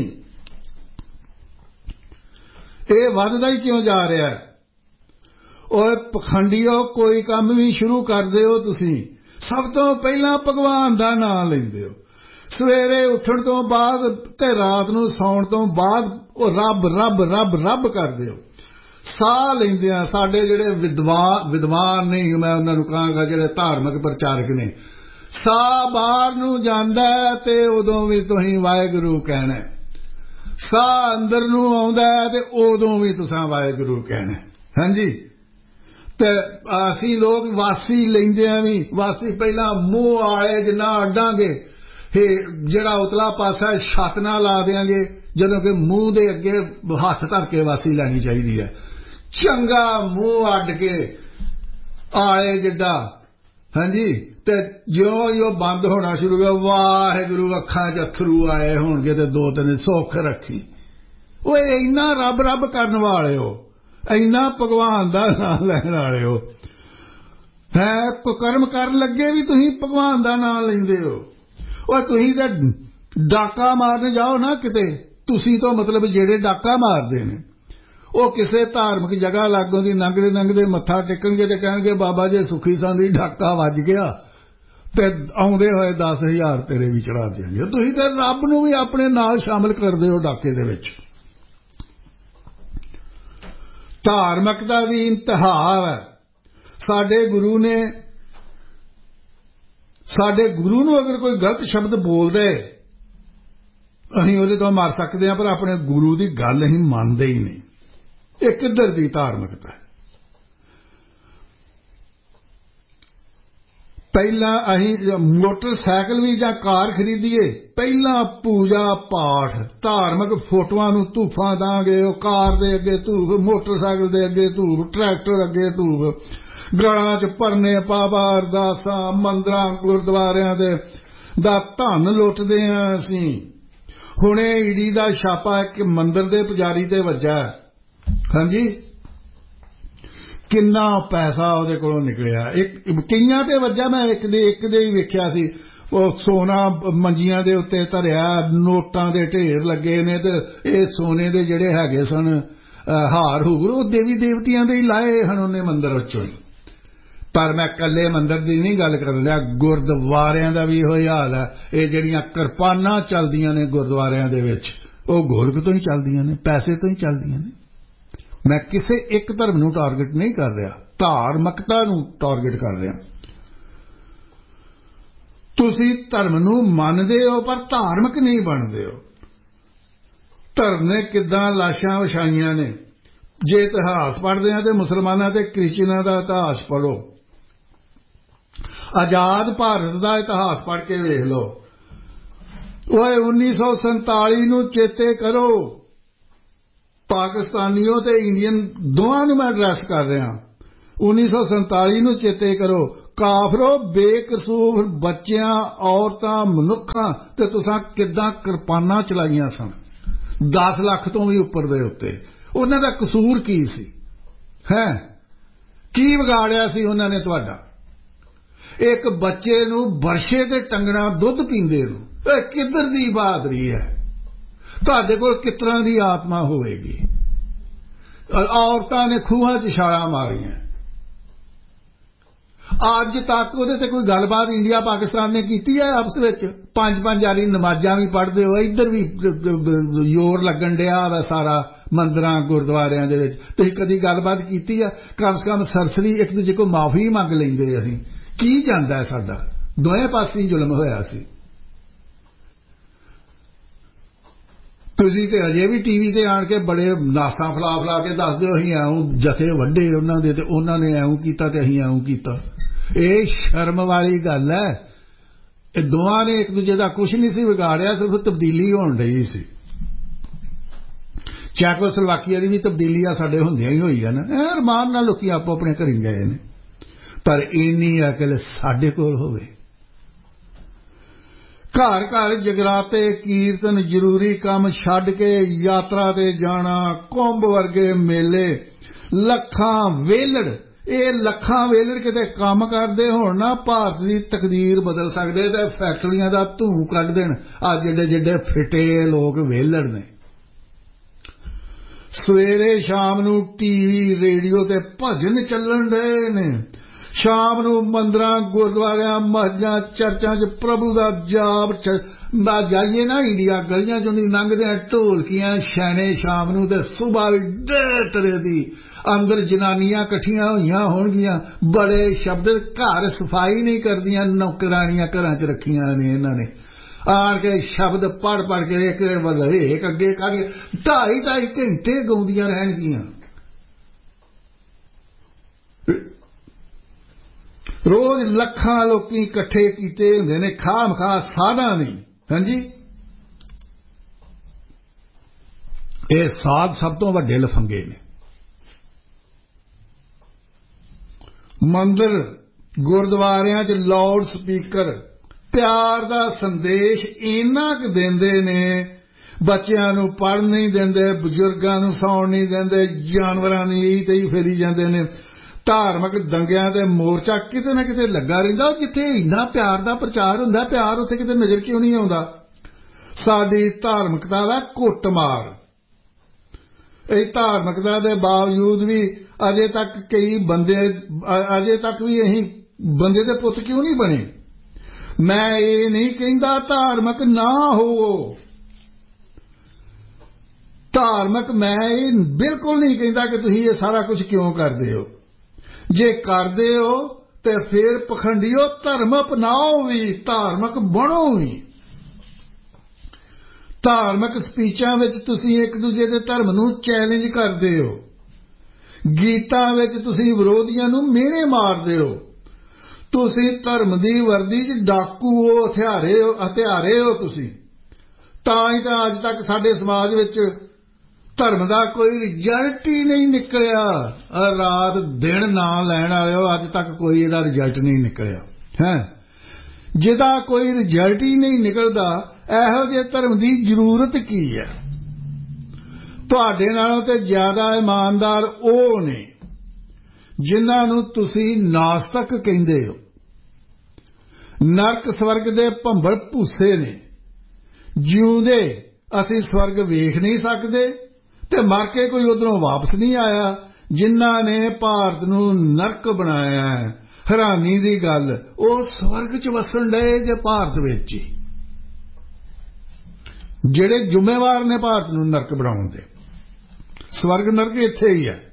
ਇਹ ਵੱਧਦਾ ਹੀ ਕਿਉਂ ਜਾ ਰਿਹਾ? ਓਏ ਪਖੰਡੀਓ, ਕੋਈ ਕੰਮ ਵੀ ਸ਼ੁਰੂ ਕਰਦੇ ਹੋ ਤੁਸੀਂ ਸਭ ਤੋਂ ਪਹਿਲਾਂ ਭਗਵਾਨ ਦਾ ਨਾਮ ਲੈਂਦੇ ਹੋ। ਸਵੇਰੇ ਉੱਠਣ ਤੋਂ ਬਾਅਦ ਤੇ ਰਾਤ ਨੂੰ ਸੌਣ ਤੋਂ ਬਾਅਦ ਉਹ ਰੱਬ ਰੱਬ ਰੱਬ ਰੱਬ ਕਰਦੇ ਹੋ। ਸਾਹ ਲੈਂਦਿਆਂ ਸਾਡੇ ਜਿਹੜੇ ਵਿਦਵਾਨ ਵਿਦਵਾਨ ਨਹੀਂ, ਮੈਂ ਉਹਨਾਂ ਨੂੰ ਕਹਾਂਗਾ ਜਿਹੜੇ ਧਾਰਮਿਕ ਪ੍ਰਚਾਰਕ ਨੇ, ਸਾਹ ਬਾਹਰ ਨੂੰ ਜਾਂਦਾ ਤੇ ਉਦੋਂ ਵੀ ਤੁਸੀਂ ਵਾਹਿਗੁਰੂ ਕਹਿਣਾ। ਸਾਹ ਅੰਦਰ ਨੂੰ ਆਉਂਦਾ ਤੇ ਉਦੋਂ ਵੀ ਤੁਸੀਂ ਵਾਹਿਗੁਰੂ ਕਹਿਣਾ। ਹਾਂਜੀ, ਤੇ ਅਸੀਂ ਲੋਕ ਵਾਸੀ ਲੈਂਦਿਆਂ ਵੀ ਵਾਸੀ ਪਹਿਲਾਂ ਮੂੰਹ ਆਲੇ ਜਿੰਨਾ ਅੱਡਾਂਗੇ, ਇਹ ਜਿਹੜਾ ਉਤਲਾ ਪਾਸਾ ਛੱਤ ਨਾਲ ਲਾ ਦਿਆਂਗੇ, ਜਦੋਂ ਕਿ ਮੂੰਹ ਦੇ ਅੱਗੇ ਹੱਥ ਧਰ ਕੇ ਵਾਸੀ ਲੈਣੀ ਚਾਹੀਦੀ ਹੈ। ਚੰਗਾ ਮੂੰਹ ਅੱਡ ਕੇ ਆਲੇ ਜਿੱਡਾ, ਹਾਂਜੀ, ਤੇ ਜਿਉਂ ਜਿਉਂ ਬੰਦ ਹੋਣਾ ਸ਼ੁਰੂ ਹੋ ਗਿਆ, ਵਾਹਿਗੁਰੂ ਅੱਖਾਂ 'ਚ ਅੱਥਰੂ ਆਏ ਹੋਣਗੇ ਤੇ ਦੋ ਤਿੰਨ ਸੁੱਖ ਰੱਖੀ। ਓਏ ਇੰਨਾ ਰੱਬ ਰੱਬ ਕਰਨ ਵਾਲੇ ਹੋ, ਇੰਨਾ ਭਗਵਾਨ ਦਾ ਨਾਮ ਲੈਣ ਵਾਲੇ ਹੋ, ਹੈ ਕੁਕਰਮ ਕਰਨ ਲੱਗੇ ਵੀ ਤੁਸੀਂ ਭਗਵਾਨ ਦਾ ਨਾਮ ਲੈਂਦੇ ਹੋ। ਓਏ ਤੁਸੀਂ ਤਾਂ ਡਾਕਾ ਮਾਰਨ ਜਾਓ ਨਾ ਕਿਤੇ, ਤੁਸੀਂ ਤੋਂ ਮਤਲਬ ਜਿਹੜੇ ਡਾਕਾ ਮਾਰਦੇ ਨੇ ਉਹ ਕਿਸੇ ਧਾਰਮਿਕ ਜਗ੍ਹਾ ਲਾਗੋਂ ਦੀ ਲੰਘਦੇ ਲੰਘਦੇ ਮੱਥਾ ਟੇਕਣਗੇ ਤੇ ਕਹਿਣਗੇ ਬਾਬਾ ਜੀ ਸੁਖੀ ਸੰਦੀ ਡਾਕਾ ਵੱਜ ਗਿਆ ਤੇ ਆਉਂਦੇ ਹੋਏ ਦਸ ਹਜ਼ਾਰ ਤੇਰੇ ਵੀ ਚੜਾ ਦੇਣਗੇ। ਤੁਸੀਂ ਤਾਂ ਰੱਬ ਨੂੰ ਵੀ ਆਪਣੇ ਨਾਲ ਸ਼ਾਮਲ ਕਰਦੇ ਹੋ ਡਾਕੇ ਦੇ ਵਿੱਚ। ਧਾਰਮਿਕਤਾ ਦੀ ਇੰਤਹਾ ਹੈ। ਸਾਡੇ ਗੁਰੂ ਨੇ ਸਾਡੇ ਗੁਰੂ ਨੂੰ ਅਗਰ ਕੋਈ ਗਲਤ ਸ਼ਬਦ ਬੋਲਦੇ ਅਸੀਂ ਉਹਦੇ ਤੋਂ ਮਾਰ ਸਕਦੇ ਹਾਂ, ਪਰ ਆਪਣੇ ਗੁਰੂ ਦੀ ਗੱਲ ਅਸੀਂ ਮੰਨਦੇ ਹੀ ਨਹੀਂ। ਇਹ ਕਿੱਧਰ ਦੀ ਧਾਰਮਿਕਤਾ ਹੈ? ਪਹਿਲਾਂ ਅਸੀਂ ਮੋਟਰਸਾਈਕਲ ਵੀ ਜਾਂ ਕਾਰ ਖਰੀਦੀਏ, ਪਹਿਲਾਂ ਪੂਜਾ ਪਾਠ, ਧਾਰਮਿਕ ਫੋਟੋਆਂ ਨੂੰ ਧੂਫਾਂ ਦਾਂਗੇ। ਉਹ ਕਾਰ ਦੇ ਅੱਗੇ ਧੂਫ, ਮੋਟਰਸਾਈਕਲ ਦੇ ਅੱਗੇ ਧੂਫ, ਟਰੈਕਟਰ ਅੱਗੇ ਧੂਫ, ਗਲਾਂ 'ਚ ਭਰਨੇ ਪਾਪਾ, ਅਰਦਾਸਾਂ, ਮੰਦਰਾਂ ਗੁਰਦੁਆਰਿਆਂ ਦੇ ਦਾ ਧਨ ਲੁੱਟਦੇ ਹਾਂ ਅਸੀਂ। ਹੁਣੇ ਈਡੀ ਦਾ ਛਾਪਾ ਇੱਕ ਮੰਦਿਰ ਦੇ ਪੁਜਾਰੀ ਤੇ ਵੱਜਾ। ਹਾਂਜੀ, ਕਿੰਨਾ ਪੈਸਾ ਉਹਦੇ ਕੋਲੋਂ ਨਿਕਲਿਆ। ਇੱਕ ਕਈਆਂ ਤੇ ਵੱਜਾ, ਮੈਂ ਇੱਕ ਦੇ ਇੱਕ ਦੇ ਹੀ ਵੇਖਿਆ ਸੀ। ਉਹ ਸੋਨਾ ਮੰਜੀਆਂ ਦੇ ਉੱਤੇ ਧਰਿਆ, ਨੋਟਾਂ ਦੇ ਢੇਰ ਲੱਗੇ ਨੇ ਤੇ ਇਹ ਸੋਨੇ ਦੇ ਜਿਹੜੇ ਹੈਗੇ ਸਨ ਹਾਰ ਹੂਰ ਉਹ ਦੇਵੀ ਦੇਵਤਿਆਂ ਦੇ ਹੀ ਲਾਏ ਹਨ ਉਹਨੇ ਮੰਦਿਰ ਵਿੱਚੋਂ ਹੀ। ਪਰ ਮੈਂ ਇਕੱਲੇ ਮੰਦਿਰ ਦੀ ਨਹੀਂ ਗੱਲ ਕਰ ਰਿਹਾ, ਗੁਰਦੁਆਰਿਆਂ ਦਾ ਵੀ ਇਹੋ ਹੀ ਹਾਲ ਹੈ। ਇਹ ਜਿਹੜੀਆਂ ਕਿਰਪਾਨਾਂ ਚੱਲਦੀਆਂ ਨੇ ਗੁਰਦੁਆਰਿਆਂ ਦੇ ਵਿੱਚ ਉਹ ਗੋਲਕ ਤੋਂ ਹੀ ਚੱਲਦੀਆਂ ਨੇ, ਪੈਸੇ ਤੋਂ ਹੀ ਚੱਲਦੀਆਂ ਨੇ। ਮੈਂ ਕਿਸੇ ਇੱਕ ਧਰਮ ਨੂੰ ਟਾਰਗੇਟ ਨਹੀਂ ਕਰ ਰਿਹਾ, ਧਾਰਮਿਕਤਾ ਨੂੰ ਟਾਰਗੇਟ ਕਰ ਰਿਹਾ। ਤੁਸੀਂ ਧਰਮ ਨੂੰ ਮੰਨਦੇ ਹੋ ਪਰ ਧਾਰਮਿਕ ਨਹੀਂ ਬਣਦੇ ਹੋ। ਧਰਮ ਨੇ ਕਿੱਦਾਂ ਲਾਸ਼ਾਂ ਵਿਛਾਈਆਂ ਨੇ। ਜੇ ਇਤਿਹਾਸ ਪੜ੍ਹਦੇ ਹਾਂ ਤੇ ਮੁਸਲਮਾਨਾਂ ਤੇ ਕ੍ਰਿਸਚਨਾਂ ਦਾ ਇਤਿਹਾਸ ਪੜ੍ਹੋ, ਆਜ਼ਾਦ ਭਾਰਤ ਦਾ ਇਤਿਹਾਸ ਪੜ੍ਹ ਕੇ ਵੇਖ ਲਓ। ਓਏ ਉੱਨੀ ਸੌ ਸੰਤਾਲੀ ਨੂੰ ਚੇਤੇ ਕਰੋ। ਪਾਕਿਸਤਾਨੀਓ ਤੇ ਇੰਡੀਅਨ ਦੋਵਾਂ ਨੂੰ ਮੈਂ ਐਡਰੈਸ ਕਰ ਰਿਹਾ। ਉੱਨੀ ਸੌ ਸੰਤਾਲੀ ਨੂੰ ਚੇਤੇ ਕਰੋ। ਕਾਫਰੋ ਬੇਕਸੂਰ ਬੱਚਿਆਂ ਔਰਤਾਂ ਮਨੁੱਖਾਂ ਤੇ ਤੁਸਾਂ ਕਿੱਦਾਂ ਕਿਰਪਾਨਾਂ ਚਲਾਈਆਂ ਸਨ ਦਸ ਲੱਖ ਤੋਂ ਵੀ ਉੱਪਰ ਦੇ ਉੱਤੇ ਉਹਨਾਂ ਦਾ ਕਸੂਰ ਕੀ ਸੀ ਹੈ ਕੀ ਵਿਗਾੜਿਆ ਸੀ ਉਹਨਾਂ ਨੇ ਤੁਹਾਡਾ ਇੱਕ ਬੱਚੇ ਨੂੰ ਵਰਸ਼ੇ ਤੇ ਟੰਗਣਾ ਦੁੱਧ ਪੀਂਦੇ ਨੂੰ ਇਹ ਕਿੱਧਰ ਦੀ ਬਹਾਦਰੀ ਹੈ ਤੁਹਾਡੇ ਕੋਲ ਕਿਸ ਤਰ੍ਹਾਂ ਦੀ ਆਤਮਾ ਹੋਵੇਗੀ ਔਰਤਾਂ ਨੇ ਖੂਹਾਂ 'ਚ ਛਾਲਾਂ ਮਾਰੀਆਂ ਅੱਜ ਤੱਕ ਉਹਦੇ ਤੇ ਕੋਈ ਗੱਲਬਾਤ ਇੰਡੀਆ ਪਾਕਿਸਤਾਨ ਨੇ ਕੀਤੀ ਹੈ ਆਪਸ ਵਿੱਚ ਪੰਜ ਪੰਜ ਵਾਰੀ ਨਮਾਜ਼ਾਂ ਵੀ ਪੜ੍ਹਦੇ ਹੋ ਇੱਧਰ ਵੀ ਜ਼ੋਰ ਲੱਗਣ ਡਿਆ ਵਾ ਸਾਰਾ ਮੰਦਰਾਂ ਗੁਰਦੁਆਰਿਆਂ ਦੇ ਵਿੱਚ ਤੁਸੀਂ ਕਦੀ ਗੱਲਬਾਤ ਕੀਤੀ ਆ ਕਮ ਸੇ ਕਮ ਸਰਸਰੀ ਇੱਕ ਦੂਜੇ ਕੋਲ ਮਾਫੀ ਮੰਗ ਲੈਂਦੇ ਅਸੀਂ ਕੀ ਜਾਂਦਾ ਸਾਡਾ ਦੋਵੇਂ ਪਾਸੇ ਜ਼ੁਲਮ ਹੋਇਆ ਸੀ ਤੁਸੀਂ ਤੇ ਅਜੇ ਵੀ ਟੀਵੀ ਤੇ ਆਣ ਕੇ ਬੜੇ ਨਾਸਾਂ ਫਲਾ ਫਲਾ ਕੇ ਦੱਸਦੇ ਹੋ ਅਸੀਂ ਐਉਂ ਜਥੇ ਵੱਡੇ ਉਹਨਾਂ ਦੇ ਤੇ ਉਹਨਾਂ ਨੇ ਐਉਂ ਕੀਤਾ ਤੇ ਅਸੀਂ ਐਉਂ ਕੀਤਾ ਇਹ ਸ਼ਰਮ ਵਾਲੀ ਗੱਲ ਹੈ ਇਹ ਦੋਵਾਂ ਨੇ ਇੱਕ ਦੂਜੇ ਦਾ ਕੁਝ ਨਹੀਂ ਸੀ ਵਿਗਾੜਿਆ ਸਿਰਫ ਤਬਦੀਲੀ ਹੋਣ ਰਹੀ ਸੀ ਚੈਕੋਸਲੋਵਾਕੀਆ ਦੀ ਵੀ ਤਬਦੀਲੀ ਆ ਸਾਡੇ ਹੁੰਦਿਆਂ ਹੀ ਹੋਈ ਆ ਨਾ ਇਹ ਅਰਮਾਨ ਨਾਲ ਲੋਕੀ ਆਪੋ ਆਪਣੇ ਘਰੀਂ ਗਏ ਨੇ ਪਰ ਇੰਨੀ ਅਕਲ ਸਾਡੇ ਕੋਲ ਹੋਵੇ ਘਰ ਘਰ ਜਗਰਾਤੇ ਕੀਰਤਨ ਜ਼ਰੂਰੀ ਕੰਮ ਛੱਡ ਕੇ ਯਾਤਰਾ ਤੇ ਜਾਣਾ ਕੁੰਭ ਵਰਗੇ ਮੇਲੇ ਲੱਖਾਂ ਵੇਲੜ ਇਹ ਲੱਖਾਂ ਵੇਲੜ ਕਿਤੇ ਕੰਮ ਕਰਦੇ ਹੋਣ ਨਾ ਭਾਰਤ ਦੀ ਤਕਦੀਰ ਬਦਲ ਸਕਦੇ ਤੇ ਫੈਕਟਰੀਆਂ ਦਾ ਧੂੰ ਕੱਢ ਦੇਣ ਆ ਜਿਹੜੇ ਜਿਹੜੇ ਫਿੱਟੇ ਲੋਕ ਵੇਲੜ ਨੇ ਸਵੇਰੇ ਸ਼ਾਮ ਨੂੰ ਟੀਵੀ ਰੇਡੀਓ ਤੇ ਭਜਨ ਚੱਲਣ ਰਹੇ ਨੇ ਸ਼ਾਮ ਨੂੰ ਮੰਦਰਾਂ ਗੁਰਦੁਆਰਿਆਂ ਮਸਜਿਦਾਂ ਚਰਚਾਂ 'ਚ ਪ੍ਰਭੂ ਦਾ ਜਾਪ ਨਾ ਜਾਈਏ ਨਾ ਇੰਡੀਆ ਗਲੀਆਂ 'ਚੋਂ ਦੀ ਲੰਘਦੇ ਢੋਲਕੀਆਂ ਛੈਣੇ ਸ਼ਾਮ ਨੂੰ ਤੇ ਸੁਬਾਹ ਵੀ ਡੇ ਤਰ੍ਹਾਂ ਦੀ ਅੰਦਰ ਜਨਾਨੀਆਂ ਇਕੱਠੀਆਂ ਹੋਈਆਂ ਹੋਣਗੀਆਂ ਬੜੇ ਸ਼ਬਦ ਘਰ ਸਫਾਈ ਨਹੀਂ ਕਰਦੀਆਂ ਨੌਕਰਾਣੀਆਂ ਘਰਾਂ 'ਚ ਰੱਖੀਆਂ ਨੇ ਇਹਨਾਂ ਨੇ ਆਣ ਕੇ ਸ਼ਬਦ ਪੜ੍ਹ ਪੜ੍ਹ ਕੇ ਇੱਕ ਵੱਲ ਇੱਕ ਅੱਗੇ ਕਰਕੇ ਢਾਈ ਢਾਈ ਘੰਟੇ ਗਾਉਂਦੀਆਂ ਰਹਿਣਗੀਆਂ ਰੋਜ਼ ਲੱਖਾਂ ਲੋਕੀ ਇਕੱਠੇ ਕੀਤੇ ਹੁੰਦੇ ਨੇ ਖਾਮ ਖਾ ਸਾਧਾਂ ਨਹੀਂ ਹਾਂਜੀ ਇਹ ਸਾਧ ਸਭ ਤੋਂ ਵੱਡੇ ਲਫੰਗੇ ਨੇ ਮੰਦਰ ਗੁਰਦੁਆਰਿਆਂ 'ਚ ਲਾਊਡ ਸਪੀਕਰ ਪਿਆਰ ਦਾ ਸੰਦੇਸ਼ ਇੰਨਾ ਕੁ ਦਿੰਦੇ ਨੇ ਬੱਚਿਆਂ ਨੂੰ ਪੜ੍ਹਨ ਨਹੀਂ ਦਿੰਦੇ ਬਜ਼ੁਰਗਾਂ ਨੂੰ ਸੌਣ ਨਹੀਂ ਦਿੰਦੇ ਜਾਨਵਰਾਂ ਦੀ ਤੇ ਹੀ ਫੇਰੀ ਜਾਂਦੇ ਨੇ ਧਾਰਮਿਕ ਦੰਗਿਆਂ ਤੇ ਮੋਰਚਾ ਕਿਤੇ ਨਾ ਕਿਤੇ ਲੱਗਾ ਰਹਿੰਦਾ ਜਿੱਥੇ ਇੰਨਾ ਪਿਆਰ ਦਾ ਪ੍ਰਚਾਰ ਹੁੰਦਾ ਪਿਆਰ ਉੱਥੇ ਕਿਤੇ ਨਜ਼ਰ ਕਿਉਂ ਨਹੀਂ ਆਉਂਦਾ ਸਾਡੀ ਧਾਰਮਿਕਤਾ ਦਾ ਕੁੱਟਮਾਰ ਇਹ ਧਾਰਮਿਕਤਾ ਦੇ ਬਾਵਜੂਦ ਵੀ ਅਜੇ ਤੱਕ ਕਈ ਬੰਦੇ ਅਜੇ ਤੱਕ ਵੀ ਅਸੀਂ ਬੰਦੇ ਦੇ ਪੁੱਤ ਕਿਉਂ ਨਹੀਂ ਬਣੇ ਮੈਂ ਇਹ ਨਹੀਂ ਕਹਿੰਦਾ ਧਾਰਮਿਕ ਨਾ ਹੋਵੋ ਧਾਰਮਿਕ ਮੈਂ ਇਹ ਬਿਲਕੁਲ ਨਹੀਂ ਕਹਿੰਦਾ ਕਿ ਤੁਸੀਂ ਇਹ ਸਾਰਾ ਕੁਝ ਕਿਉਂ ਕਰਦੇ ਹੋ ਜੇ ਕਰਦੇ ਹੋ ਤੇ ਫਿਰ ਪਖੰਡੀਓ ਧਰਮ ਅਪਣਾਓ ਵੀ ਧਾਰਮਿਕ ਬਣੋ ਵੀ ਧਾਰਮਿਕ ਸਪੀਚਾਂ ਵਿੱਚ ਤੁਸੀਂ ਇੱਕ ਦੂਜੇ ਦੇ ਧਰਮ ਨੂੰ ਚੈਲੰਜ ਕਰਦੇ ਹੋ ਗੀਤਾਂ ਵਿੱਚ ਤੁਸੀਂ ਵਿਰੋਧੀਆਂ ਨੂੰ ਮਿਹਣੇ ਮਾਰਦੇ ਹੋ ਤੁਸੀਂ ਧਰਮ ਦੀ ਵਰਦੀ 'ਚ ਡਾਕੂ ਹੋ ਹਥਿਆਰੇ ਹੋ ਹਥਿਆਰੇ ਹੋ ਤੁਸੀਂ ਤਾਂ ਹੀ ਤਾਂ ਅੱਜ ਤੱਕ ਸਾਡੇ ਸਮਾਜ ਵਿੱਚ ਧਰਮ ਦਾ ਕੋਈ ਰਿਜ਼ਲਟ ਹੀ ਨਹੀਂ ਨਿਕਲਿਆ ਰਾਤ ਦਿਨ ਨਾਂ ਲੈਣ ਵਾਲਿਓ ਅੱਜ ਤੱਕ ਕੋਈ ਇਹਦਾ ਰਿਜ਼ਲਟ ਨਹੀਂ ਨਿਕਲਿਆ ਹੈ ਜਿਹਦਾ ਕੋਈ ਰਿਜ਼ਲਟ ਹੀ ਨਹੀਂ ਨਿਕਲਦਾ ਇਹੋ ਜਿਹੇ ਧਰਮ ਦੀ ਜ਼ਰੂਰਤ ਕੀ ਹੈ ਤੁਹਾਡੇ ਨਾਲੋਂ ਤੇ ਜ਼ਿਆਦਾ ਇਮਾਨਦਾਰ ਉਹ ਨੇ ਜਿਨ੍ਹਾਂ ਨੂੰ ਤੁਸੀਂ ਨਾਸਤਕ ਕਹਿੰਦੇ ਹੋ ਨਰਕ ਸਵਰਗ ਦੇ ਭੰਬਲ ਭੂਸੇ ਨੇ ਜਿਉਂਦੇ ਅਸੀਂ ਸਵਰਗ ਵੇਖ ਨਹੀਂ ਸਕਦੇ ਤੇ ਮਰ ਕੇ ਕੋਈ ਉਧਰੋਂ ਵਾਪਸ ਨਹੀਂ ਆਇਆ ਜਿਨ੍ਹਾਂ ਨੇ ਭਾਰਤ ਨੂੰ ਨਰਕ ਬਣਾਇਆ ਹੈ ਹੈਰਾਨੀ ਦੀ ਗੱਲ ਉਹ ਸਵਰਗ 'ਚ ਵਸਣ ਡਏ ਜੇ ਭਾਰਤ ਵਿੱਚ ਹੀ ਜਿਹੜੇ ਜ਼ਿੰਮੇਵਾਰ ਨੇ ਭਾਰਤ ਨੂੰ ਨਰਕ ਬਣਾਉਣ ਦੇ ਸਵਰਗ ਨਰਕ ਇੱਥੇ ਹੀ ਹੈ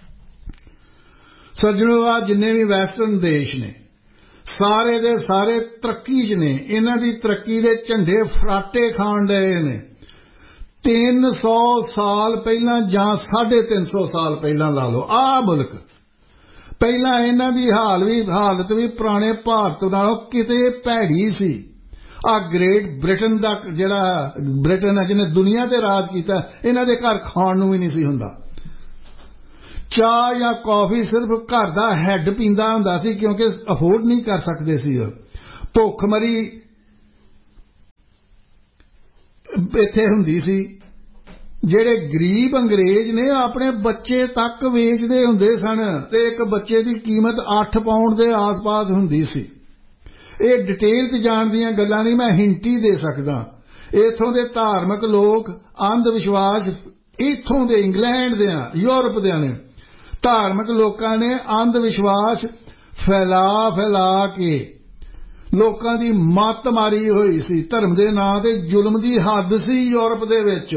ਸੱਜਣੋ ਆ ਜਿੰਨੇ ਵੀ ਵੈਸਟਰਨ ਦੇਸ਼ ਨੇ ਸਾਰੇ ਦੇ ਸਾਰੇ ਤਰੱਕੀ 'ਚ ਨੇ ਇਹਨਾਂ ਦੀ ਤਰੱਕੀ ਦੇ ਝੰਡੇ ਫਰਾਟੇ ਖਾਣ ਡਏ ਨੇ ਤਿੰਨ ਸੌ ਸਾਲ ਪਹਿਲਾਂ ਜਾਂ ਸਾਢੇ ਤਿੰਨ ਸੌ ਸਾਲ ਪਹਿਲਾਂ ਲਾ ਲਓ ਆਹ ਮੁਲਕ ਪਹਿਲਾਂ ਇਹਨਾਂ ਦੀ ਹਾਲ ਵੀ ਹਾਲਤ ਵੀ ਪੁਰਾਣੇ ਭਾਰਤ ਨਾਲੋਂ ਕਿਤੇ ਭੈੜੀ ਸੀ ਆ ਗ੍ਰੇਟ ਬ੍ਰਿਟਨ ਦਾ ਜਿਹੜਾ ਬ੍ਰਿਟਨ ਹੈ ਜਿਹਨੇ ਦੁਨੀਆ ਤੇ ਰਾਜ ਕੀਤਾ ਇਹਨਾਂ ਦੇ ਘਰ ਖਾਣ ਨੂੰ ਵੀ ਨਹੀਂ ਸੀ ਹੁੰਦਾ ਚਾਹ ਜਾਂ ਕੌਫੀ ਸਿਰਫ ਘਰ ਦਾ ਹੈੱਡ ਪੀਂਦਾ ਹੁੰਦਾ ਸੀ, ਕਿਉਂਕਿ ਅਫੋਰਡ ਨਹੀਂ ਕਰ ਸਕਦੇ ਸੀ। ਭੁੱਖਮਰੀ ਇੱਥੇ ਹੁੰਦੀ ਸੀ। ਜਿਹੜੇ ਗਰੀਬ ਅੰਗਰੇਜ਼ ਨੇ ਆਪਣੇ ਬੱਚੇ ਤੱਕ ਵੇਚਦੇ ਹੁੰਦੇ ਸਨ, ਤੇ ਇੱਕ ਬੱਚੇ ਦੀ ਕੀਮਤ ਅੱਠ ਪਾਉਂਡ ਦੇ ਆਸ-ਪਾਸ ਹੁੰਦੀ ਸੀ। ਇਹ ਡਿਟੇਲ 'ਚ ਜਾਣ ਦੀਆਂ ਗੱਲਾਂ ਨਹੀਂ, ਮੈਂ ਹਿੰਟ ਹੀ ਦੇ ਸਕਦਾ। ਇੱਥੋਂ ਦੇ ਧਾਰਮਿਕ ਲੋਕ ਅੰਧ ਵਿਸ਼ਵਾਸ, ਇੱਥੋਂ ਦੇ ਇੰਗਲੈਂਡ ਦੇ ਯੂਰਪ ਦੇ ਨੇ ਧਾਰਮਿਕ ਲੋਕਾਂ ਨੇ ਅੰਧ ਵਿਸ਼ਵਾਸ ਫੈਲਾ ਫੈਲਾ ਕੇ ਲੋਕਾਂ ਦੀ ਮੱਤ ਮਾਰੀ ਹੋਈ ਸੀ। ਧਰਮ ਦੇ ਨਾਂ ਤੇ ਜ਼ੁਲਮ ਦੀ ਹੱਦ ਸੀ ਯੂਰਪ ਦੇ ਵਿੱਚ।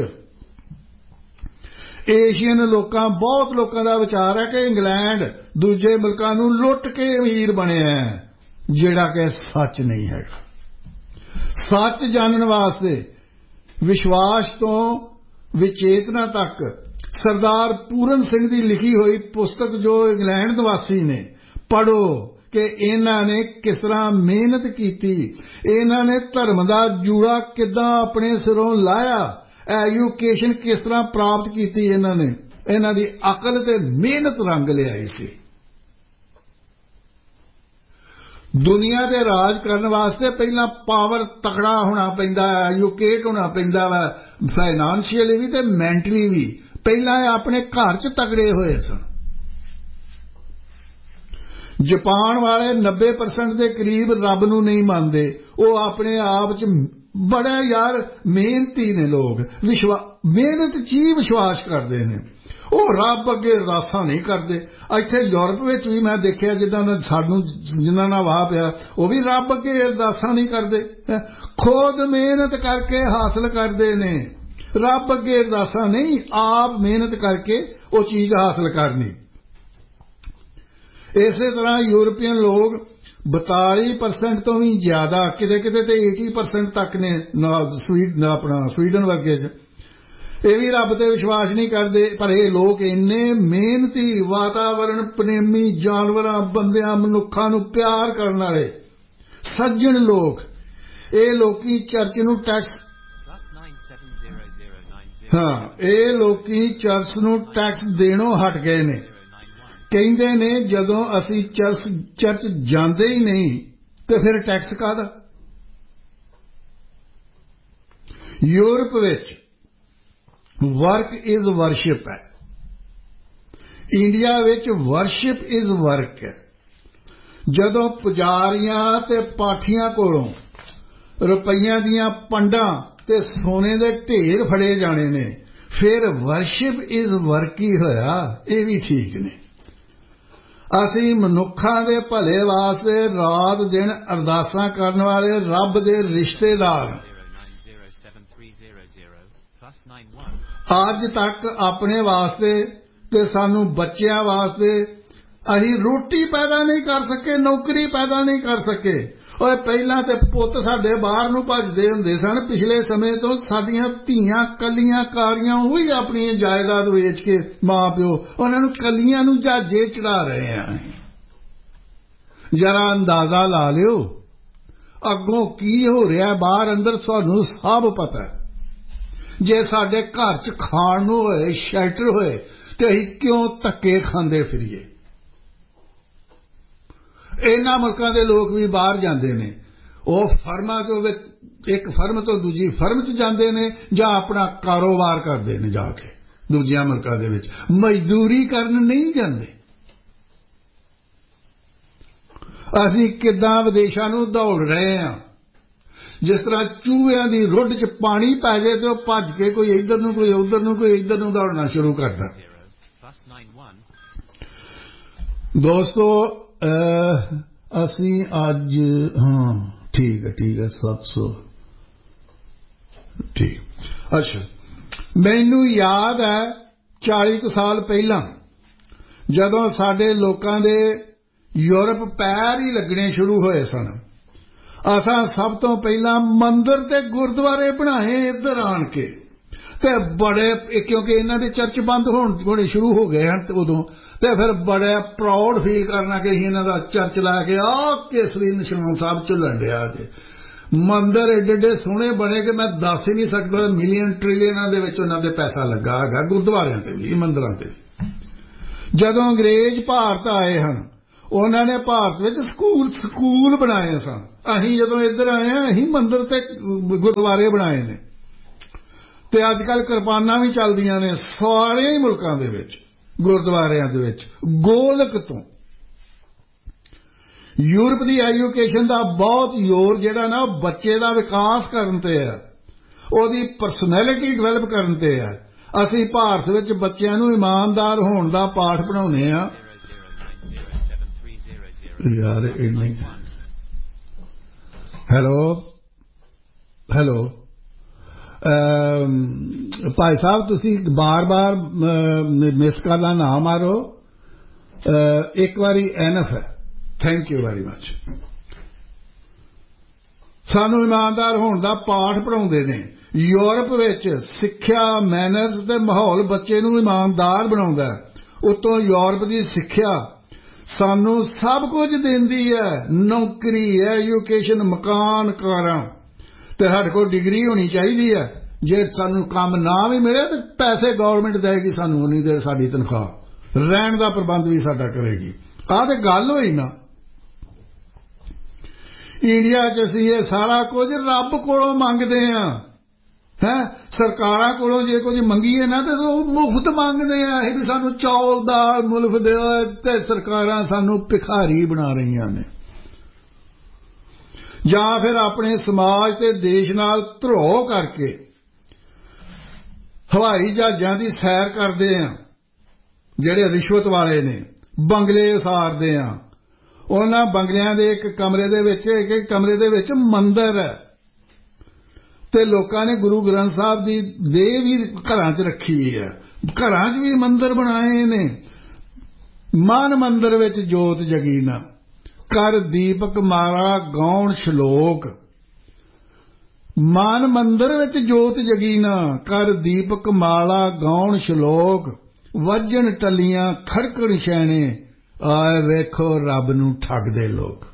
ਏਸ਼ੀਅਨ ਲੋਕਾਂ ਬਹੁਤ ਲੋਕਾਂ ਦਾ ਵਿਚਾਰ ਹੈ ਕਿ ਇੰਗਲੈਂਡ ਦੂਜੇ ਮੁਲਕਾਂ ਨੂੰ ਲੁੱਟ ਕੇ ਅਮੀਰ ਬਣਿਆ ਹੈ, ਜਿਹੜਾ ਕਿ ਸੱਚ ਨਹੀਂ ਹੈਗਾ। ਸੱਚ ਜਾਣਨ ਵਾਸਤੇ ਵਿਸ਼ਵਾਸ ਤੋਂ ਵਿਚੇਤਨਾ ਤੱਕ ਸਰਦਾਰ ਪੂਰਨ ਸਿੰਘ ਦੀ ਲਿਖੀ ਹੋਈ ਪੁਸਤਕ ਜੋ ਇੰਗਲੈਂਡ ਨਿਵਾਸੀ ਨੇ ਪੜ੍ਹੋ ਕਿ ਇਹਨਾਂ ਨੇ ਕਿਸ ਤਰ੍ਹਾਂ ਮਿਹਨਤ ਕੀਤੀ, ਇਹਨਾਂ ਨੇ ਧਰਮ ਦਾ ਜੂੜਾ ਕਿੱਦਾਂ ਆਪਣੇ ਸਿਰੋਂ ਲਾਇਆ, ਐਜੂਕੇਸ਼ਨ ਕਿਸ ਤਰ੍ਹਾਂ ਪ੍ਰਾਪਤ ਕੀਤੀ, ਇਹਨਾਂ ਨੇ ਇਹਨਾਂ ਦੀ ਅਕਲ ਤੇ ਮਿਹਨਤ ਰੰਗ ਲਿਆਈ ਸੀ। ਦੁਨੀਆ ਦੇ ਰਾਜ ਕਰਨ ਵਾਸਤੇ ਪਹਿਲਾਂ ਪਾਵਰ ਤਕੜਾ ਹੋਣਾ ਪੈਂਦਾ ਹੈ, ਐਜੂਕੇਟ ਹੋਣਾ ਪੈਂਦਾ ਵਾ, ਫਾਈਨਾਂਸ਼ੀਅਲੀ ਵੀ ਤੇ ਮੈਂਟਲੀ ਵੀ। ਪਹਿਲਾਂ ਆਪਣੇ ਘਰ 'ਚ ਤਕੜੇ ਹੋਏ ਸਨ। ਜਾਪਾਨ ਵਾਲੇ ਨੱਬੇ ਪਰਸੈਂਟ ਦੇ ਕਰੀਬ ਰੱਬ ਨੂੰ ਨਹੀਂ ਮੰਨਦੇ। ਉਹ ਆਪਣੇ ਆਪ 'ਚ ਬੜਾ ਯਾਰ ਮਿਹਨਤੀ ਨੇ ਲੋਕ, ਵਿਸ਼ਵਾ ਮਿਹਨਤ 'ਚ ਹੀ ਵਿਸ਼ਵਾਸ ਕਰਦੇ ਨੇ। ਉਹ ਰੱਬ ਅੱਗੇ ਅਰਦਾਸਾਂ ਨਹੀਂ ਕਰਦੇ। ਇੱਥੇ ਯੂਰਪ ਵਿੱਚ ਵੀ ਮੈਂ ਦੇਖਿਆ ਜਿੱਦਾਂ ਸਾਨੂੰ ਜਿਨ੍ਹਾਂ ਨਾਲ ਵਾਹ ਪਿਆ, ਉਹ ਵੀ ਰੱਬ ਅੱਗੇ ਅਰਦਾਸਾਂ ਨਹੀਂ ਕਰਦੇ, ਖੁਦ ਮਿਹਨਤ ਕਰਕੇ ਹਾਸਲ ਕਰਦੇ ਨੇ। ਰੱਬ ਅੱਗੇ ਅਰਦਾਸਾਂ ਨਹੀਂ, ਆਪ ਮਿਹਨਤ ਕਰਕੇ ਉਹ ਚੀਜ਼ ਹਾਸਲ ਕਰਨੀ। ਇਸੇ ਤਰ੍ਹਾਂ ਯੂਰਪੀਅਨ ਲੋਕ ਬਤਾਲੀ ਪਰਸੈਂਟ ਤੋਂ ਵੀ ਜ਼ਿਆਦਾ, ਕਿਤੇ ਕਿਤੇ ਤੇ ਅੱਸੀ ਪਰਸੈਂਟ ਤੱਕ ਨੇ ਆਪਣਾ ਸਵੀਡਨ ਵਰਗੇ 'ਚ, ਇਹ ਵੀ ਰੱਬ ਤੇ ਵਿਸ਼ਵਾਸ ਨਹੀਂ ਕਰਦੇ। ਪਰ ਇਹ ਲੋਕ ਇੰਨੇ ਮਿਹਨਤੀ, ਵਾਤਾਵਰਣ ਪ੍ਰੇਮੀ, ਜਾਨਵਰਾਂ, ਬੰਦਿਆਂ, ਮਨੁੱਖਾਂ ਨੂੰ ਪਿਆਰ ਕਰਨ ਵਾਲੇ ਸੱਜਣ ਲੋਕ, ਇਹ ਲੋਕੀ ਚਰਚ ਨੂੰ ਟੈਕਸ ਹਾਂ ਇਹ ਲੋਕੀ ਚਰਚ ਨੂੰ ਟੈਕਸ ਦੇਣੋਂ ਹਟ ਗਏ ਨੇ। ਕਹਿੰਦੇ ਨੇ ਜਦੋਂ ਅਸੀਂ ਚਰਚ ਚਰਚ ਜਾਂਦੇ ਹੀ ਨਹੀਂ ਤੇ ਫਿਰ ਟੈਕਸ ਕਾਹਦਾ। ਯੂਰਪ ਵਿੱਚ ਵਰਕ ਇਜ਼ ਵਰਸ਼ਿਪ ਹੈ, ਇੰਡੀਆ ਵਿੱਚ ਵਰਸ਼ਿਪ ਇਜ਼ ਵਰਕ ਹੈ। ਜਦੋਂ ਪੁਜਾਰੀਆਂ ਤੇ ਪਾਠੀਆਂ ਕੋਲੋਂ ਰੁਪਈਆਂ ਦੀਆਂ ਪੰਡਾਂ ਤੇ ਸੋਨੇ ਦੇ ਢੇਰ ਫੜੇ ਜਾਣੇ ਨੇ, ਫਿਰ ਵਰਸ਼ਿਪ ਇਜ਼ ਵਰਕ ਹੀ ਹੋਇਆ। ਇਹ ਵੀ ਠੀਕ ਨੇ। ਅਸੀਂ ਮਨੁੱਖਾਂ ਦੇ ਭਲੇ ਵਾਸਤੇ ਰਾਤ ਦਿਨ ਅਰਦਾਸਾਂ ਕਰਨ ਵਾਲੇ ਰੱਬ ਦੇ ਰਿਸ਼ਤੇਦਾਰ ਅੱਜ ਤੱਕ ਆਪਣੇ ਵਾਸਤੇ ਤੇ ਸਾਨੂੰ ਬੱਚਿਆਂ ਵਾਸਤੇ ਅਸੀਂ ਰੋਟੀ ਪੈਦਾ ਨਹੀਂ ਕਰ ਸਕੇ, ਨੌਕਰੀ ਪੈਦਾ ਨਹੀਂ ਕਰ ਸਕੇ। ਓਏ ਪਹਿਲਾਂ ਤੇ ਪੁੱਤ ਸਾਡੇ ਬਾਹਰ ਨੂੰ ਭੱਜਦੇ ਹੁੰਦੇ ਸਨ। ਪਿਛਲੇ ਸਮੇਂ ਤੋਂ ਸਾਡੀਆਂ ਧੀਆਂ ਕੱਲੀਆਂ ਕਾਰੀਆਂ ਉਹੀ ਆਪਣੀ ਜਾਇਦਾਦ ਵੇਚ ਕੇ ਮਾਂ ਪਿਓ ਉਹਨਾਂ ਨੂੰ ਕੱਲੀਆਂ ਨੂੰ ਜਹਾਜ਼ੇ ਚੜਾ ਰਹੇ ਆ। ਜਰਾ ਅੰਦਾਜ਼ਾ ਲਾ ਲਿਓ ਅੱਗੋਂ ਕੀ ਹੋ ਰਿਹਾ ਬਾਹਰ ਅੰਦਰ, ਸਾਨੂੰ ਸਭ ਪਤਾ। ਜੇ ਸਾਡੇ ਘਰ 'ਚ ਖਾਣ ਨੂੰ ਹੋਏ, ਸ਼ੈਲਟਰ ਹੋਏ, ਤੇ ਅਸੀਂ ਕਿਉਂ ਧੱਕੇ ਖਾਂਦੇ ਫਿਰੀਏ। ਇਹਨਾਂ ਮੁਲਕਾਂ ਦੇ ਲੋਕ ਵੀ ਬਾਹਰ ਜਾਂਦੇ ਨੇ, ਉਹ ਫਰਮਾਂ ਤੋਂ ਇੱਕ ਫਰਮ ਤੋਂ ਦੂਜੀ ਫਰਮ 'ਚ ਜਾਂਦੇ ਨੇ ਜਾਂ ਆਪਣਾ ਕਾਰੋਬਾਰ ਕਰਦੇ ਨੇ ਜਾ ਕੇ ਦੂਜਿਆਂ ਮੁਲਕਾਂ ਦੇ ਵਿੱਚ, ਮਜ਼ਦੂਰੀ ਕਰਨ ਨਹੀਂ ਜਾਂਦੇ। ਅਸੀਂ ਕਿੱਦਾਂ ਵਿਦੇਸ਼ਾਂ ਨੂੰ ਦੌੜ ਰਹੇ ਹਾਂ। ਜਿਸ ਤਰ੍ਹਾਂ ਚੂਹਿਆਂ ਦੀ ਰੁੱਡ 'ਚ ਪਾਣੀ ਪੈ ਜਾਏ ਤੇ ਉਹ ਭੱਜ ਕੇ ਕੋਈ ਇੱਧਰ ਨੂੰ ਕੋਈ ਉੱਧਰ ਨੂੰ ਕੋਈ ਇੱਧਰ ਨੂੰ ਦੌੜਨਾ ਸ਼ੁਰੂ ਕਰਦਾ। ਦੋਸਤੋ ਅਸੀਂ ਅੱਜ ਹਾਂ ਠੀਕ ਹੈ ਠੀਕ ਹੈ ਸੱਤ ਸੌ ਠੀਕ। ਅੱਛਾ, ਮੈਨੂੰ ਯਾਦ ਹੈ ਚਾਲੀ ਕੁ ਸਾਲ ਪਹਿਲਾਂ ਜਦੋਂ ਸਾਡੇ ਲੋਕਾਂ ਦੇ ਯੂਰਪ ਪੈਰ ਹੀ ਲੱਗਣੇ ਸ਼ੁਰੂ ਹੋਏ ਸਨ, ਅਸਾਂ ਸਭ ਤੋਂ ਪਹਿਲਾਂ ਮੰਦਿਰ ਤੇ ਗੁਰਦੁਆਰੇ ਬਣਾਏ ਇੱਧਰ ਆਣ ਕੇ। ਤੇ ਬੜੇ, ਕਿਉਂਕਿ ਇਹਨਾਂ ਦੇ ਚਰਚ ਬੰਦ ਹੋਣ ਹੋਣੇ ਸ਼ੁਰੂ ਹੋ ਗਏ ਹਨ ਉਦੋਂ, ਤੇ ਫਿਰ ਬੜਾ ਪ੍ਰਾਊਡ ਫੀਲ ਕਰਨਾ ਕਿ ਅਸੀਂ ਇਹਨਾਂ ਦਾ ਚਰਚ ਲਾ ਕੇ ਆਹ ਕੇਸਰੀ ਨਿਸ਼ਾਨ ਸਾਹਿਬ ਝੁੱਲਣ ਡਿਆ ਜੇ। ਮੰਦਿਰ ਏਡੇ ਏਡੇ ਸੋਹਣੇ ਬਣੇ ਕਿ ਮੈਂ ਦੱਸ ਹੀ ਨਹੀਂ ਸਕਦਾ, ਮਿਲੀਅਨ ਟ੍ਰਿਲੀਅਨਾਂ ਦੇ ਵਿੱਚ ਉਹਨਾਂ ਦੇ ਪੈਸਾ ਲੱਗਾ ਹੈਗਾ, ਗੁਰਦੁਆਰਿਆਂ ਤੇ ਵੀ ਮੰਦਿਰਾਂ ਤੇ ਵੀ। ਜਦੋਂ ਅੰਗਰੇਜ਼ ਭਾਰਤ ਆਏ ਹਨ ਉਹਨਾਂ ਨੇ ਭਾਰਤ ਵਿੱਚ ਸਕੂਲ ਸਕੂਲ ਬਣਾਏ ਸਨ। ਅਸੀਂ ਜਦੋਂ ਇੱਧਰ ਆਏ ਹਾਂ ਅਸੀਂ ਮੰਦਿਰ ਤੇ ਗੁਰਦੁਆਰੇ ਬਣਾਏ ਨੇ ਤੇ ਅੱਜ ਕੱਲ੍ਹ ਕਿਰਪਾਨਾਂ ਵੀ ਚੱਲਦੀਆਂ ਨੇ ਸਾਰੇ ਹੀ ਮੁਲਕਾਂ ਦੇ ਵਿੱਚ ਗੁਰਦੁਆਰਿਆਂ ਦੇ ਵਿੱਚ। ਗੋਲਕ ਤੋਂ ਯੂਰਪ ਦੀ ਐਜੂਕੇਸ਼ਨ ਦਾ ਬਹੁਤ ਜ਼ੋਰ ਜਿਹੜਾ ਨਾ ਉਹ ਬੱਚੇ ਦਾ ਵਿਕਾਸ ਕਰਨ ਤੇ ਹੈ, ਉਹਦੀ ਪਰਸਨੈਲਿਟੀ ਡਿਵੈਲਪ ਕਰਨ ਤੇ ਹੈ। ਅਸੀਂ ਭਾਰਤ ਵਿੱਚ ਬੱਚਿਆਂ ਨੂੰ ਇਮਾਨਦਾਰ ਹੋਣ ਦਾ ਪਾਠ ਪੜ੍ਹਾਉਂਦੇ ਹਾਂ। ਯਾਰ ਇੰਨੀ ਹੈਲੋ ਹੈਲੋ ਭਾਈ ਸਾਹਿਬ ਤੁਸੀਂ ਬਾਰ-ਬਾਰ ਮਿਸ ਕਾਲਾਂ ਨਾ ਮਾਰੋ, ਇੱਕ ਵਾਰੀ ਐਨਫ ਹੈ। Thank you very much. ਸਾਨੂੰ ਇਮਾਨਦਾਰ ਹੋਣ ਦਾ ਪਾਠ ਪੜ੍ਹਾਉਂਦੇ ਨੇ। ਯੂਰਪ ਵਿੱਚ ਸਿੱਖਿਆ ਮੈਨਰਸ ਦੇ ਮਾਹੌਲ ਬੱਚੇ ਨੂੰ ਇਮਾਨਦਾਰ ਬਣਾਉਂਦਾ ਹੈ। ਉੱਤੋਂ ਯੂਰਪ ਦੀ ਸਿੱਖਿਆ ਸਾਨੂੰ ਸਭ ਕੁਝ ਦਿੰਦੀ ਹੈ, ਨੌਕਰੀ, ਐਜੂਕੇਸ਼ਨ, ਮਕਾਨ, ਕਾਰਾਂ ਤੇ ਸਾਡੇ ਕੋਲ ਡਿਗਰੀ ਹੋਣੀ ਚਾਹੀਦੀ ਹੈ। ਜੇ ਸਾਨੂੰ ਕੰਮ ਨਾ ਵੀ ਮਿਲੇ ਤਾਂ ਪੈਸੇ ਗੌਰਮੈਂਟ ਦੇਗੀ ਸਾਨੂੰ, ਉਨੀ ਦੇਰ ਸਾਡੀ ਤਨਖਾਹ, ਰਹਿਣ ਦਾ ਪ੍ਰਬੰਧ ਵੀ ਸਾਡਾ ਕਰੇਗੀ। ਆਹ ਤੇ ਗੱਲ ਹੋਈ ਨਾ। ਇੰਡੀਆ 'ਚ ਅਸੀਂ ਇਹ ਸਾਰਾ ਕੁਝ ਰੱਬ ਕੋਲੋਂ ਮੰਗਦੇ ਹਾਂ ਹੈਂ। ਸਰਕਾਰਾਂ ਕੋਲੋਂ ਜੇ ਕੁਝ ਮੰਗੀਏ ਨਾ ਤਾਂ ਉਹ ਮੁਫਤ ਮੰਗਦੇ ਆ ਇਹ ਵੀ ਸਾਨੂੰ ਚੌਲ ਦਾਲ ਮੁਲਕ ਦਿਓ ਤੇ ਸਰਕਾਰਾਂ ਸਾਨੂੰ ਭਿਖਾਰੀ ਬਣਾ ਰਹੀਆਂ ਨੇ। ਜਾਂ ਫਿਰ ਆਪਣੇ ਸਮਾਜ ਤੇ ਦੇਸ਼ ਨਾਲ ਧਰੋਹ ਕਰਕੇ ਹਵਾਈ ਜਹਾਜ਼ਾਂ ਦੀ ਸੈਰ ਕਰਦੇ ਆ ਜਿਹੜੇ ਰਿਸ਼ਵਤ ਵਾਲੇ ਨੇ, ਬੰਗਲੇ ਉਸਾਰਦੇ ਆ। ਉਹਨਾਂ ਬੰਗਲਿਆਂ ਦੇ ਇੱਕ ਕਮਰੇ ਦੇ ਵਿੱਚ ਇੱਕ ਇੱਕ ਕਮਰੇ ਦੇ ਵਿੱਚ ਮੰਦਿਰ ਹੈ ਤੇ ਲੋਕਾਂ ਨੇ ਗੁਰੂ ਗ੍ਰੰਥ ਸਾਹਿਬ ਦੀ ਦੇਹ ਵੀ ਘਰਾਂ 'ਚ ਰੱਖੀ ਹੈ, ਘਰਾਂ 'ਚ ਵੀ ਮੰਦਿਰ ਬਣਾਏ ਨੇ। ਮਨ ਮੰਦਿਰ ਵਿੱਚ ਜੋਤ ਜਗੀ ਨਾ, ਕਰ ਦੀਪਕ ਮਾਰਾ ਗਾਉਣ ਸ਼ਲੋਕ। ਮਨ ਮੰਦਿਰ ਵਿੱਚ ਜੋਤ ਜਗੀ ਨਾ, ਕਰ ਦੀਪਕ ਮਾਲਾ ਗਾਉਣ ਸ਼ਲੋਕ। ਵੱਜਣ ਟੱਲੀਆਂ ਖੜਕਣ ਛੈਣੇ, ਆਏ ਵੇਖੋ ਰੱਬ ਨੂੰ ਠੱਗਦੇ ਲੋਕ।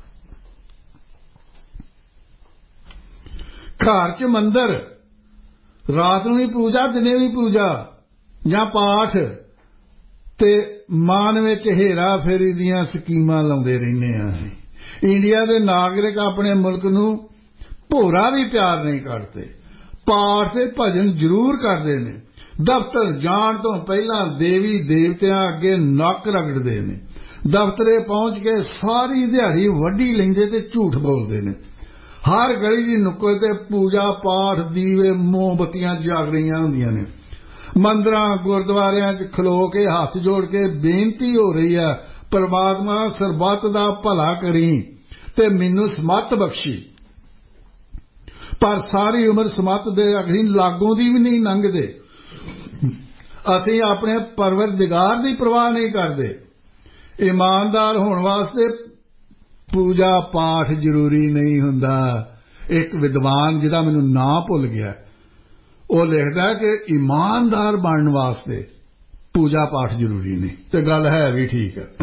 ਘਰ 'ਚ ਮੰਦਿਰ, ਰਾਤ ਨੂੰ ਵੀ ਪੂਜਾ ਦਿਨੇ ਵੀ ਪੂਜਾ ਜਾਂ ਪਾਠ ਤੇ ਮਨ ਵਿੱਚ ਹੇਰਾ ਫੇਰੀ ਦੀਆਂ ਸਕੀਮਾਂ ਲਾਉਂਦੇ ਰਹਿੰਦੇ ਆ। ਇੰਡੀਆ ਦੇ ਨਾਗਰਿਕ ਆਪਣੇ ਮੁਲਕ ਨੂੰ ਭੋਰਾ ਵੀ ਪਿਆਰ ਨਹੀਂ ਕਰਦੇ। ਪਾਠ ਤੇ ਭਜਨ ਜ਼ਰੂਰ ਕਰਦੇ ਨੇ। ਦਫ਼ਤਰ ਜਾਣ ਤੋਂ ਪਹਿਲਾਂ ਦੇਵੀ ਦੇਵਤਿਆਂ ਅੱਗੇ ਨੱਕ ਰਗੜਦੇ ਨੇ। ਦਫ਼ਤਰੇ ਪਹੁੰਚ ਕੇ ਸਾਰੀ ਦਿਹਾੜੀ ਵੱਢੀ ਲੈਂਦੇ ਤੇ ਝੂਠ ਬੋਲਦੇ ਨੇ। ਹਰ ਗਲੀ ਦੀ ਨੁੱਕਰ ਤੇ ਪੂਜਾ ਪਾਠ ਦੀਵੇ ਮੋਮਬੱਤੀਆਂ ਜਗ ਰਹੀਆਂ ਹੁੰਦੀਆਂ ਨੇ। ਮੰਦਰਾਂ ਗੁਰਦੁਆਰਿਆਂ 'ਚ ਖਲੋ ਕੇ ਹੱਥ ਜੋੜ ਕੇ ਬੇਨਤੀ ਹੋ ਰਹੀ ਹੈ, ਪਰਮਾਤਮਾ ਸਰਬੱਤ ਦਾ ਭਲਾ ਕਰੀ ਤੇ ਮੈਨੂੰ ਸਮੱਤ ਬਖਸ਼ੀ। ਪਰ ਸਾਰੀ ਉਮਰ ਸਮੱਤ ਦੇ ਅਖੀਰ ਲਾਗੋਂ ਦੀ ਵੀ ਨਹੀਂ ਲੰਘਦੇ। ਅਸੀਂ ਆਪਣੇ ਪਰਵਰਦਿਗਾਰ ਦੀ ਪਰਵਾਹ ਨਹੀਂ ਕਰਦੇ। ਇਮਾਨਦਾਰ ਹੋਣ ਵਾਸਤੇ ਪੂਜਾ ਪਾਠ ਜ਼ਰੂਰੀ ਨਹੀਂ ਹੁੰਦਾ। ਇੱਕ ਵਿਦਵਾਨ ਜਿਹਦਾ ਮੈਨੂੰ ਨਾਂ ਭੁੱਲ ਗਿਆ, ਉਹ ਲਿਖਦਾ ਕਿ ਇਮਾਨਦਾਰ ਬਣਨ ਵਾਸਤੇ ਪੂਜਾ ਪਾਠ ਜ਼ਰੂਰੀ ਨਹੀਂ, ਤੇ ਗੱਲ ਹੈ ਵੀ ਠੀਕ ਹੈ।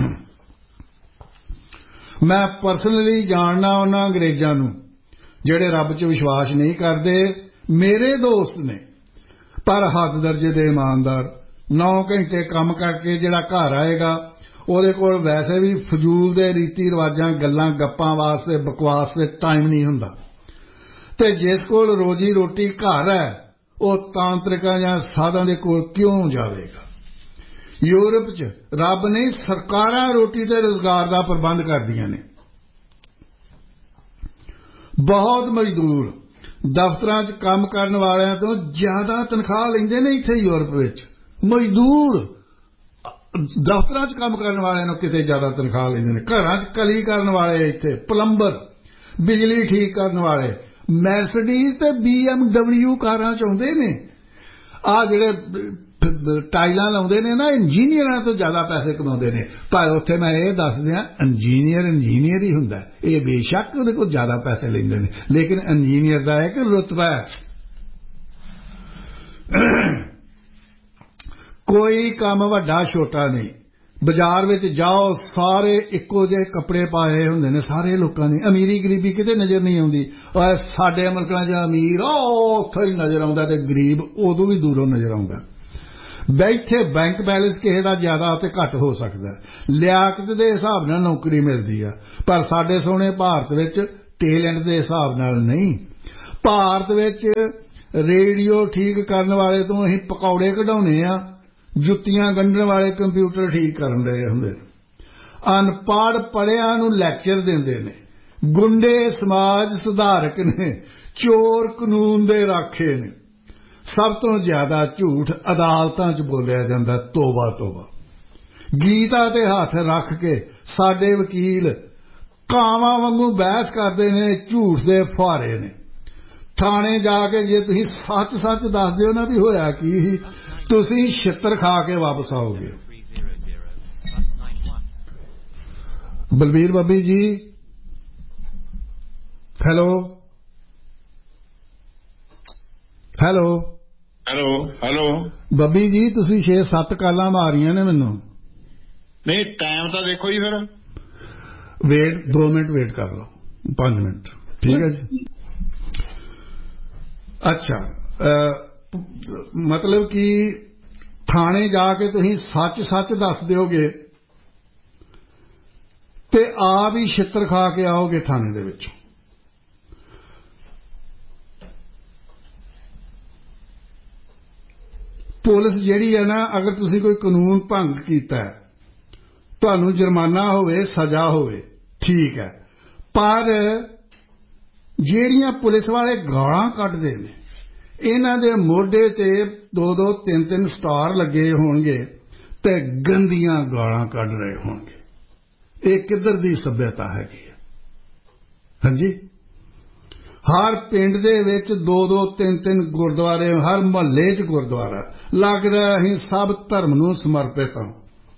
ਮੈਂ ਪਰਸਨਲੀ ਜਾਣਦਾ ਉਹਨਾਂ ਅੰਗਰੇਜ਼ਾਂ ਨੂੰ ਜਿਹੜੇ ਰੱਬ 'ਚ ਵਿਸ਼ਵਾਸ ਨਹੀਂ ਕਰਦੇ। ਮੇਰੇ ਦੋਸਤ ਨੇ ਪਰ ਹੱਦ ਦਰਜੇ ਦੇ ਇਮਾਨਦਾਰ। ਨੌ ਘੰਟੇ ਕੰਮ ਕਰਕੇ ਜਿਹੜਾ ਘਰ ਆਏਗਾ ਉਹਦੇ ਕੋਲ ਵੈਸੇ ਵੀ ਫਜ਼ੂਲ ਦੇ ਰੀਤੀ ਰਿਵਾਜਾਂ ਗੱਲਾਂ ਗੱਪਾਂ ਵਾਸਤੇ ਬਕਵਾਸ ਤੇ ਟਾਈਮ ਨਹੀਂ ਹੁੰਦਾ। ਤੇ ਜਿਸ ਕੋਲ ਰੋਜੀ ਰੋਟੀ ਘਰ ਹੈ ਉਹ ਤਾਂਤਰਿਕਾਂ ਜਾਂ ਸਾਧਾਂ ਦੇ ਕੋਲ ਕਿਉਂ ਜਾਵੇਗਾ। ਯੂਰਪ 'ਚ ਰੱਬ ਨੇ ਸਰਕਾਰਾਂ ਰੋਟੀ ਤੇ ਰੁਜ਼ਗਾਰ ਦਾ ਪ੍ਰਬੰਧ ਕਰਦੀਆਂ ਨੇ। ਬਹੁਤ ਮਜ਼ਦੂਰ ਦਫ਼ਤਰਾਂ 'ਚ ਕੰਮ ਕਰਨ ਵਾਲਿਆਂ ਤੋਂ ਜ਼ਿਆਦਾ ਤਨਖਾਹ ਲੈਂਦੇ ਨੇ ਇੱਥੇ ਯੂਰਪ ਵਿੱਚ। ਮਜ਼ਦੂਰ ਦਫ਼ਤਰਾਂ 'ਚ ਕੰਮ ਕਰਨ ਵਾਲਿਆਂ ਨੂੰ ਕਿਤੇ ਜ਼ਿਆਦਾ ਤਨਖਾਹ ਲੈਂਦੇ ਨੇ। ਘਰਾਂ 'ਚ ਕਲੀ ਕਰਨ ਵਾਲੇ ਇੱਥੇ, ਪਲੰਬਰ, ਬਿਜਲੀ ਠੀਕ ਕਰਨ ਵਾਲੇ ਮੈਰਸੀਡੀਜ਼ ਤੇ ਬੀ ਐਮ ਡਬਲਿਊ ਕਾਰਾਂ 'ਚ ਆਉਂਦੇ ਨੇ। ਆਹ ਜਿਹੜੇ ਟਾਈਲਾਂ ਲਾਉਂਦੇ ਨੇ ਨਾ, ਇੰਜੀਨੀਅਰਾਂ ਤੋਂ ਜ਼ਿਆਦਾ ਪੈਸੇ ਕਮਾਉਂਦੇ ਨੇ। ਪਰ ਉੱਥੇ ਮੈਂ ਇਹ ਦੱਸ ਦਿਆਂ, ਇੰਜੀਨੀਅਰ ਇੰਜੀਨੀਅਰ ਹੀ ਹੁੰਦਾ। ਇਹ ਬੇਸ਼ੱਕ ਉਹਦੇ ਕੋਲ ਜ਼ਿਆਦਾ ਪੈਸੇ ਲੈਂਦੇ ਨੇ, ਲੇਕਿਨ ਇੰਜੀਨੀਅਰ ਦਾ ਇੱਕ ਰੁਤਬਾ ਹੈ। ਕੋਈ ਕੰਮ ਵੱਡਾ ਛੋਟਾ ਨਹੀਂ। ਬਾਜ਼ਾਰ ਵਿੱਚ ਜਾਓ ਸਾਰੇ ਇੱਕੋ ਜਿਹੇ ਕੱਪੜੇ ਪਾਏ ਹੁੰਦੇ ਨੇ ਸਾਰੇ ਲੋਕਾਂ ਨੇ। ਅਮੀਰੀ ਗਰੀਬੀ ਕਿਤੇ ਨਜ਼ਰ ਨਹੀਂ ਆਉਂਦੀ। ਸਾਡੇ ਮੁਲਕਾਂ 'ਚ ਅਮੀਰ ਉਹ ਉੱਥੋਂ ਹੀ ਨਜ਼ਰ ਆਉਂਦਾ ਤੇ ਗਰੀਬ ਉਦੋਂ ਵੀ ਦੂਰੋਂ ਨਜ਼ਰ ਆਉਂਦਾ। ਬੈਠੇ ਬੈਂਕ ਬੈਲੈਂਸ ਕਿਸੇ ਦਾ ਜ਼ਿਆਦਾ ਤੇ ਘੱਟ ਹੋ ਸਕਦਾ, ਲਿਆਕਤ ਦੇ ਹਿਸਾਬ ਨਾਲ ਨੌਕਰੀ ਮਿਲਦੀ ਆ, ਪਰ ਸਾਡੇ ਸੋਹਣੇ ਭਾਰਤ ਵਿੱਚ ਟੈਲੈਂਟ ਦੇ ਹਿਸਾਬ ਨਾਲ ਨਹੀਂ। ਭਾਰਤ ਵਿੱਚ ਰੇਡੀਓ ਠੀਕ ਕਰਨ ਵਾਲੇ ਤੋਂ ਅਸੀਂ ਪਕੌੜੇ ਕਢਾਉਣੇ ਆ, ਜੁੱਤੀਆਂ ਗੰਢਣ ਵਾਲੇ ਕੰਪਿਊਟਰ ਠੀਕ ਕਰਨ ਰਹੇ ਹੁੰਦੇ ਨੇ, ਅਨਪੜ੍ਹ ਪੜ੍ਹਿਆਂ ਨੂੰ ਲੈਕਚਰ ਦਿੰਦੇ ਨੇ, ਗੁੰਡੇ ਸਮਾਜ ਸੁਧਾਰਕ ਨੇ, ਚੋਰ ਕਾਨੂੰਨ ਦੇ ਰਾਖੇ ਨੇ। ਸਭ ਤੋਂ ਜ਼ਿਆਦਾ ਝੂਠ ਅਦਾਲਤਾਂ 'ਚ ਬੋਲਿਆ ਜਾਂਦਾ, ਤੋਬਾ ਤੋਬਾ। ਗੀਤਾ ਤੇ ਹੱਥ ਰੱਖ ਕੇ ਸਾਡੇ ਵਕੀਲ ਕਾਵਾਂ ਵਾਂਗੂ ਬਹਿਸ ਕਰਦੇ ਨੇ, ਝੂਠ ਦੇ ਫੁਹਾਰੇ ਨੇ। ਥਾਣੇ ਜਾ ਕੇ ਜੇ ਤੁਸੀਂ ਸੱਚ ਸੱਚ ਦੱਸ ਦਿਓ ਨਾ ਵੀ ਹੋਇਆ ਕੀ ਸੀ, ਤੁਸੀਂ ਛਿੱਤਰ ਖਾ ਕੇ ਵਾਪਸ ਆਓਗੇ। ਬਲਬੀਰ ਬੱਬੀ ਜੀ, ਹੈਲੋ ਹੈਲੋ ਹੈਲੋ ਹੈਲੋ ਬੱਬੀ ਜੀ, ਤੁਸੀਂ ਛੇ ਸੱਤ ਕਾਲਾਂ ਮਾਰੀਆਂ ਨੇ ਮੈਨੂੰ। ਨਹੀਂ, ਟਾਈਮ ਤਾਂ ਦੇਖੋ ਜੀ। ਫਿਰ ਵੇਟ ਦੋ ਮਿੰਟ ਵੇਟ ਕਰ ਲਓ, ਪੰਜ ਮਿੰਟ, ਠੀਕ ਹੈ ਜੀ। ਅੱਛਾ, ਮਤਲਬ ਕਿ ਥਾਣੇ ਜਾ ਕੇ ਤੁਸੀਂ ਸੱਚ ਸੱਚ ਦੱਸ ਦਿਓਗੇ ਤੇ ਆਪ ਹੀ ਛਿੱਤਰ ਖਾ ਕੇ ਆਓਗੇ ਥਾਣੇ ਦੇ ਵਿੱਚੋਂ। ਪੁਲਿਸ ਜਿਹੜੀ ਹੈ ਨਾ, ਅਗਰ ਤੁਸੀਂ ਕੋਈ ਕਾਨੂੰਨ ਭੰਗ ਕੀਤਾ, ਤੁਹਾਨੂੰ ਜੁਰਮਾਨਾ ਹੋਵੇ, ਸਜ਼ਾ ਹੋਵੇ, ਠੀਕ ਹੈ, ਪਰ ਜਿਹੜੀਆਂ ਪੁਲਿਸ ਵਾਲੇ ਗਾਲਾਂ ਕੱਢਦੇ ਨੇ, ਇਹਨਾਂ ਦੇ ਮੋਢੇ ਤੇ ਦੋ ਦੋ ਤਿੰਨ ਤਿੰਨ ਸਟਾਰ ਲੱਗੇ ਹੋਣਗੇ ਤੇ ਗੰਦੀਆਂ ਗਾਲਾਂ ਕੱਢ ਰਹੇ ਹੋਣਗੇ। ਇਹ ਕਿੱਧਰ ਦੀ ਸੱਭਿਅਤਾ ਹੈਗੀ ਹੈ? ਹਾਂਜੀ, ਹਰ ਪਿੰਡ ਦੇ ਵਿੱਚ ਦੋ ਦੋ ਤਿੰਨ ਤਿੰਨ ਗੁਰਦੁਆਰੇ, ਹਰ ਮੁਹੱਲੇ 'ਚ ਗੁਰਦੁਆਰਾ। ਲੱਗਦਾ ਅਸੀਂ ਸਭ ਧਰਮ ਨੂੰ ਸਮਰਪਿਤ ਹਾਂ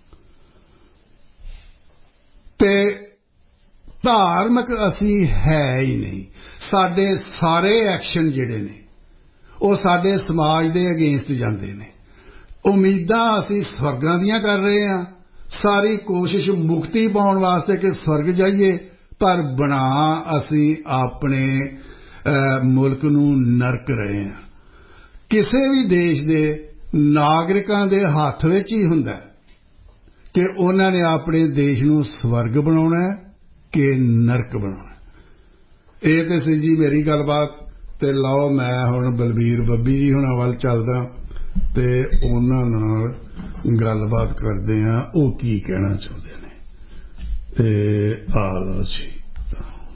ਤੇ ਧਾਰਮਿਕ ਅਸੀਂ ਹੈ ਹੀ ਨਹੀਂ। ਸਾਡੇ ਸਾਰੇ ਐਕਸ਼ਨ ਜਿਹੜੇ ਨੇ ਉਹ ਸਾਡੇ ਸਮਾਜ ਦੇ ਅਗੇਂਸਟ ਜਾਂਦੇ ਨੇ। ਉਮੀਦਾਂ ਅਸੀਂ ਸਵਰਗਾਂ ਦੀਆਂ ਕਰ ਰਹੇ ਹਾਂ, ਸਾਰੀ ਕੋਸ਼ਿਸ਼ ਮੁਕਤੀ ਪਾਉਣ ਵਾਸਤੇ ਕਿ ਸਵਰਗ ਜਾਈਏ, ਪਰ ਬਣਾ ਅਸੀਂ ਆਪਣੇ ਮੁਲਕ ਨੂੰ ਨਰਕ ਰਹੇ ਹਾਂ। ਕਿਸੇ ਵੀ ਦੇਸ਼ ਦੇ ਨਾਗਰਿਕਾਂ ਦੇ ਹੱਥ ਵਿੱਚ ਹੀ ਹੁੰਦਾ ਕਿ ਉਹਨਾਂ ਨੇ ਆਪਣੇ ਦੇਸ਼ ਨੂੰ ਸਵਰਗ ਬਣਾਉਣਾ ਕਿ ਨਰਕ ਬਣਾਉਣਾ। ਇਹ ਤੇ ਸੀ ਜੀ ਮੇਰੀ ਗੱਲਬਾਤ। ਤੇ ਲਓ, ਮੈਂ ਹੁਣ ਬਲਬੀਰ ਬੱਬੀ ਜੀ ਹੁਣਾਂ ਵੱਲ ਚੱਲਦਾ ਤੇ ਉਹਨਾਂ ਨਾਲ ਗੱਲਬਾਤ ਕਰਦੇ ਹਾਂ, ਉਹ ਕੀ ਕਹਿਣਾ ਚਾਹੁੰਦੇ ਨੇ। ਤੇ ਆ ਲਓ ਜੀ।